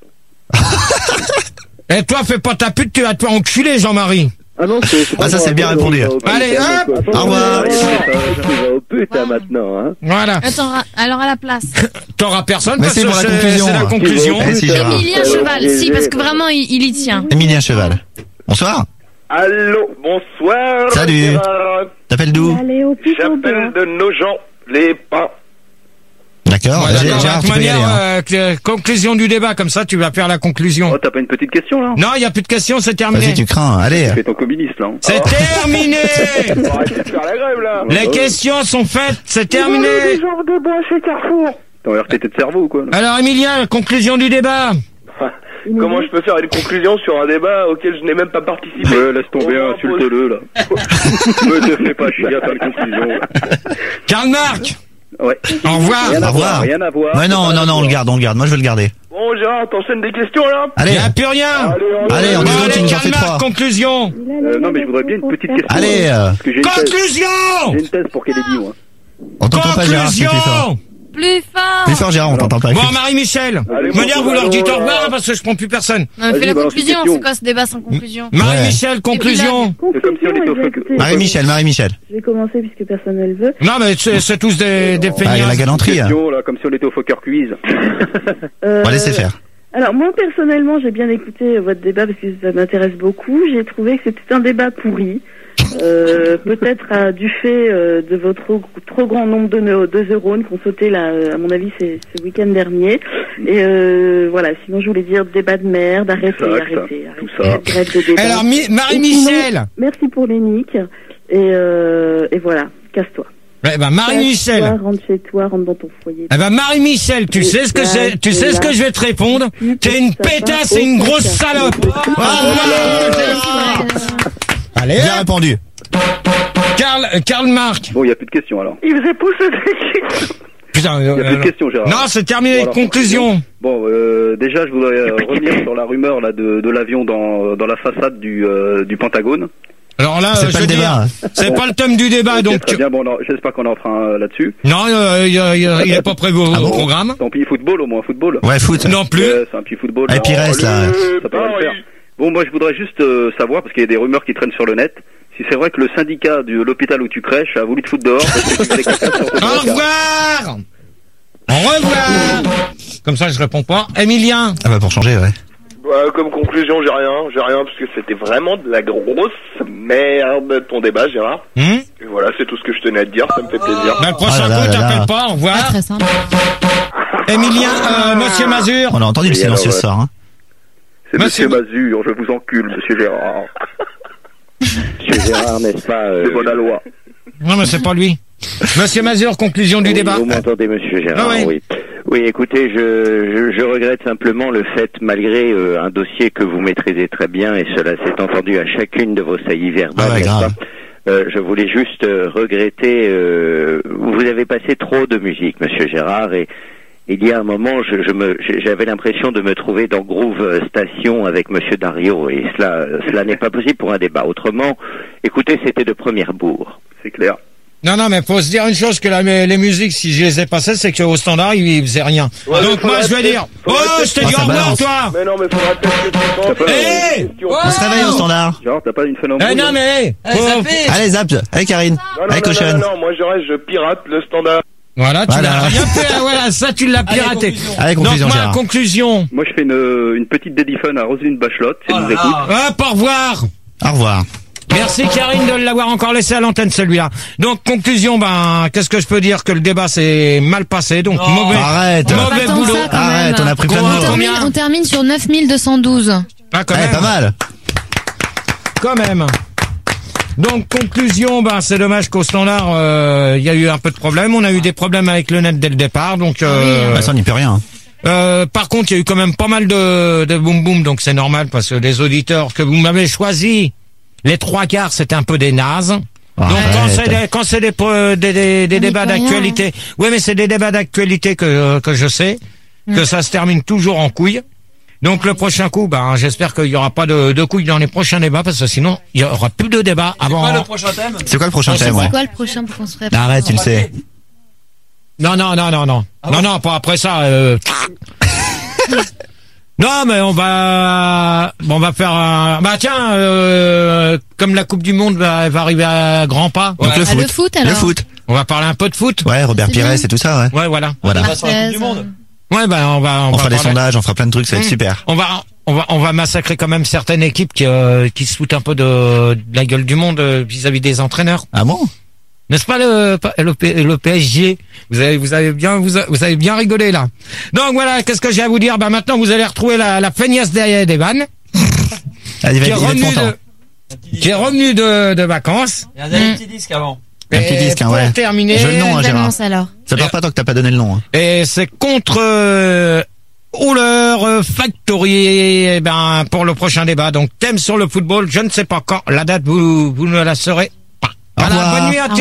Et toi, fais pas ta pute, tu vas te faire enculer, Jean-Marie. Ah non, c'est... c'est Ah, ça, pas c'est bien moi. répondu. Allez, hop. Au revoir. Tu vas au pute, hein, maintenant, hein. Voilà. Attends, ra- alors à la place. T'auras personne Mais parce c'est que pour la c'est conclusion. c'est la conclusion. Eh, si, Gérard. Emilien Cheval, si, parce que vraiment, il, il y tient. Emilien Cheval. Bonsoir. Allô, bonsoir. Salut. Gérard. T'appelles d'où? Allez au plus au J'appelle bois. de Nogent, les pins. D'accord. Ouais, Gé- d'accord, Gérard, de tu toute peux y aller, manière, hein. euh, que- conclusion du débat, comme ça, tu vas faire la conclusion. Oh, t'as pas une petite question, là? Non, il y a plus de questions, c'est terminé. Vas-y, tu crains. Allez. Tu fais ton communiste, là. hein. C'est terminé. Arrêtez de faire la grève, là. Les questions sont faites, c'est terminé. Genre de bois chez Carrefour. T'as un R T T de cerveau, ou quoi, là? Alors, Emilien, conclusion du débat. Comment je peux faire une conclusion sur un débat auquel je n'ai même pas participé? Ouais, laisse tomber, On insulte-le, là. Me te fais pas chier à faire une conclusion. Karl Marc. Ouais. Au revoir. Rien Au à voir, revoir. rien à voir. Ouais, non, non, non, on le garde, on le garde. Moi, je veux le garder. Bon, Gérard, t'enchaînes des questions, là? Il Allez. n'y a plus rien. Allez, en Bon, deux secondes, tu allez, nous en Karl fais Marc, trois. conclusion. Euh, non, mais je voudrais bien une petite question. Allez, euh, euh, Parce que j'ai une thèse. Conclusion. J'ai une thèse pour Kennedy, moi. on t'entend pas, Gérard, c'est plus fort. Conclusion. Plus fort. Plus fort, Gérard, on t'entend pas. Bon, Marie-Michel. Allez, De manière, bon, vous leur dites au bon, revoir bon. hein, parce que je prends plus personne. On fait Vas-y, la balance conclusion, une question. c'est quoi ce débat sans conclusion? Marie-Michel, conclusion. C'est comme si on était au feu. Marie-Michel, Marie-Michel. Je vais commencer puisque personne ne le veut. Non, mais c'est c'est tous des, des Ah, il y a la feignasses. galanterie. hein. Question, là, comme si on était au Fokker Quiz. Euh, On va laisser faire. Alors moi personnellement j'ai bien écouté votre débat parce que ça m'intéresse beaucoup. J'ai trouvé que c'était un débat pourri. Euh, peut-être à- du fait euh, de votre trop, trop grand nombre de, neu- de neurones qui ont sauté là, euh, à mon avis c'est ce week-end dernier. Et euh, voilà, sinon je voulais dire débat de merde, arrêtez, Exact, arrêtez, tout arrêtez, ça. grève de débat. Alors, Mi- Marie-Michel. Merci pour les nicks. Et, euh, et voilà, casse-toi. Eh ben, Casse-toi, Marie-Michel. rentre chez toi, rentre dans ton foyer. Eh ben, Marie-Michel, tu Et sais ce que là, c'est, tu et sais ce là, que je vais te répondre? tu T'es une peux savoir pétasse et une aucun grosse cas. salope. Voilà. Allez, Bien répondu. Karl, euh, Karl Marc. Bon, il n'y a plus de questions, alors. Il faisait pousser des Putain, Il n'y a euh, plus de questions, Gérard. non, c'est terminé. Bon, alors, Conclusion. Bon, euh, déjà, je voudrais euh, revenir sur la rumeur là de, de l'avion dans, dans la façade du, euh, du Pentagone. Alors là, C'est euh, pas je le veux débat. dire, c'est pas le thème du débat, Ok, donc. très bien, bon, non, j'espère qu'on est en train euh, là-dessus. Non, euh, il, il, il est pas prévu au Ah bon programme. Tant pis, football, au moins, football. Ouais, foot. Non plus. Ouais, c'est un petit football. Et Pires, Alors, là. Ça pourrait le faire. Bon, moi, je voudrais juste euh, savoir, parce qu'il y a des rumeurs qui traînent sur le net, si c'est vrai que le syndicat de l'hôpital où tu crèches a voulu te foutre dehors parce que tu faisais caca sur ton Au brancard. revoir. Au revoir. Comme ça, je réponds pas. Emilien. Ah bah pour changer, ouais. Bah, comme conclusion, j'ai rien, j'ai rien, parce que c'était vraiment de la grosse merde ton débat, Gérard. Hmm Et voilà, c'est tout ce que je tenais à te dire, ça me fait plaisir. Bah, le prochain Ah là coup, là là t'appelles là. pas. Au Pas revoir. très simple. Emilien, euh, Monsieur Mazur. On a entendu le Et silencieux alors, ce soir, hein. C'est Monsieur- Monsieur Mazur, je vous encule, Monsieur Gérard. Monsieur Gérard, n'est-ce pas euh, C'est bon la loi. Non, mais c'est pas lui. Monsieur Mazur, conclusion du oui, débat. Vous m'entendez, Monsieur Gérard? Ah oui. Oui. Oui, écoutez, je, je, je regrette simplement le fait, malgré euh, un dossier que vous maîtrisez très bien, et cela s'est entendu à chacune de vos saillies verbales, Ah ouais, n'est-ce grave. pas euh, je voulais juste euh, regretter, euh, vous avez passé trop de musique, Monsieur Gérard, et il y a un moment, je, je me, j'avais l'impression de me trouver dans Groove Station avec Monsieur Dario, et cela, cela n'est pas possible pour un débat. Autrement, écoutez, c'était de première bourre. C'est clair. Non, non, mais faut se dire une chose, que la, les musiques, si je les ai passées, c'est qu'au standard, ils, ils faisaient rien. Ouais, mais Donc moi, faudrait je vais peut-être- dire, oh, faudrait je t'ai peut-être- dit Ah, au ça revoir, balance. toi. Mais non, mais faudrait peut-être que tu penses pas- à Eh une question. On se réveille au standard. Gérard, t'as pas une phénomène Eh non, mais, Allez, faut- ça fait. Allez, zap. Allez, Karine. Non, non, Allez, non, non, cochonne. non, non, moi je reste, je pirate le standard. Voilà, tu Voilà. l'as rien fait, voilà, ça, tu l'as Allez, piraté. conclusion. Allez, conclusion, Donc, moi, Gérard. conclusion. Moi, je fais une, une petite dédiphone à Roselyne Bachelot, si Oh elle là nous écoute. là. Hop, au revoir. Au revoir. Merci Karine de l'avoir encore laissé à l'antenne celui-là. Donc conclusion, ben qu'est-ce que je peux dire, que le débat s'est mal passé, donc Non. mauvais, Arrête. mauvais Pas tant que boulot. ça, quand Arrête, même. on a pris plein de Combien On mots. termine, on termine sur neuf mille deux cent douze. Ah, quand Ouais, même, pas mal. quand même. Donc conclusion, ben c'est dommage qu'au standard euh, il y a eu un peu de problème. On a eu des problèmes avec le net dès le départ, donc. Euh, Bah, ça, on n'y peut rien. euh, par contre, il y a eu quand même pas mal de, de boum boum, donc c'est normal parce que les auditeurs que vous m'avez choisis, les trois quarts, c'était un peu des nazes. Donc quand Arrête. c'est des, quand c'est des, pro- des, des, des On y débats peut rien, d'actualité, oui mais c'est des débats d'actualité que que je sais que ça se termine toujours en couille. Donc le prochain coup, ben j'espère qu'il y aura pas de, de couilles dans les prochains débats parce que sinon il y aura plus de débats C'est avant. quoi le prochain thème? C'est quoi le prochain On sait thème, ouais? C'est quoi le prochain pour qu'on se prépare? Arrête, tu le sais. Non non non non non Ah non bon non pas après ça. Euh... Non mais on va on va faire un bah tiens euh, comme la Coupe du Monde va, va arriver à grands pas. Donc le Ah, foot. le foot, alors. Le foot. On va parler un peu de foot. Ouais, Robert C'est Pires bien. et tout ça, ouais. Ouais voilà. Voilà. On va sur la Coupe du Marseille, Monde. Ouais ben on va on, On va fera des parler- sondages, on fera plein de trucs, ça va être Mmh. super. On va on va on va massacrer quand même certaines équipes qui euh, qui se foutent un peu de, de la gueule du monde euh, vis-à-vis des entraîneurs. Ah bon? N'est-ce pas le le, P- le P S G? Vous avez vous avez bien vous, a- vous avez bien rigolé là. Donc voilà, qu'est-ce que j'ai à vous dire? Bah maintenant vous allez retrouver la la feignasse des, des vannes Allez, il qui va est il va être revenue content. de qui est revenue de de vacances. Il y a un dernier petit disque avant. Un petit Et disque, hein, pour ouais. terminer, Je veux le nom, hein, Les Gérard. annonces, alors. Ça part pas tant que t'as pas donné le nom, hein. et c'est contre euh, Howler euh, Factory eh ben pour le prochain débat. Donc thème sur le football, je ne sais pas quand. La date vous vous ne la saurez pas. Au Voilà, revoir. bonne nuit à Au tous.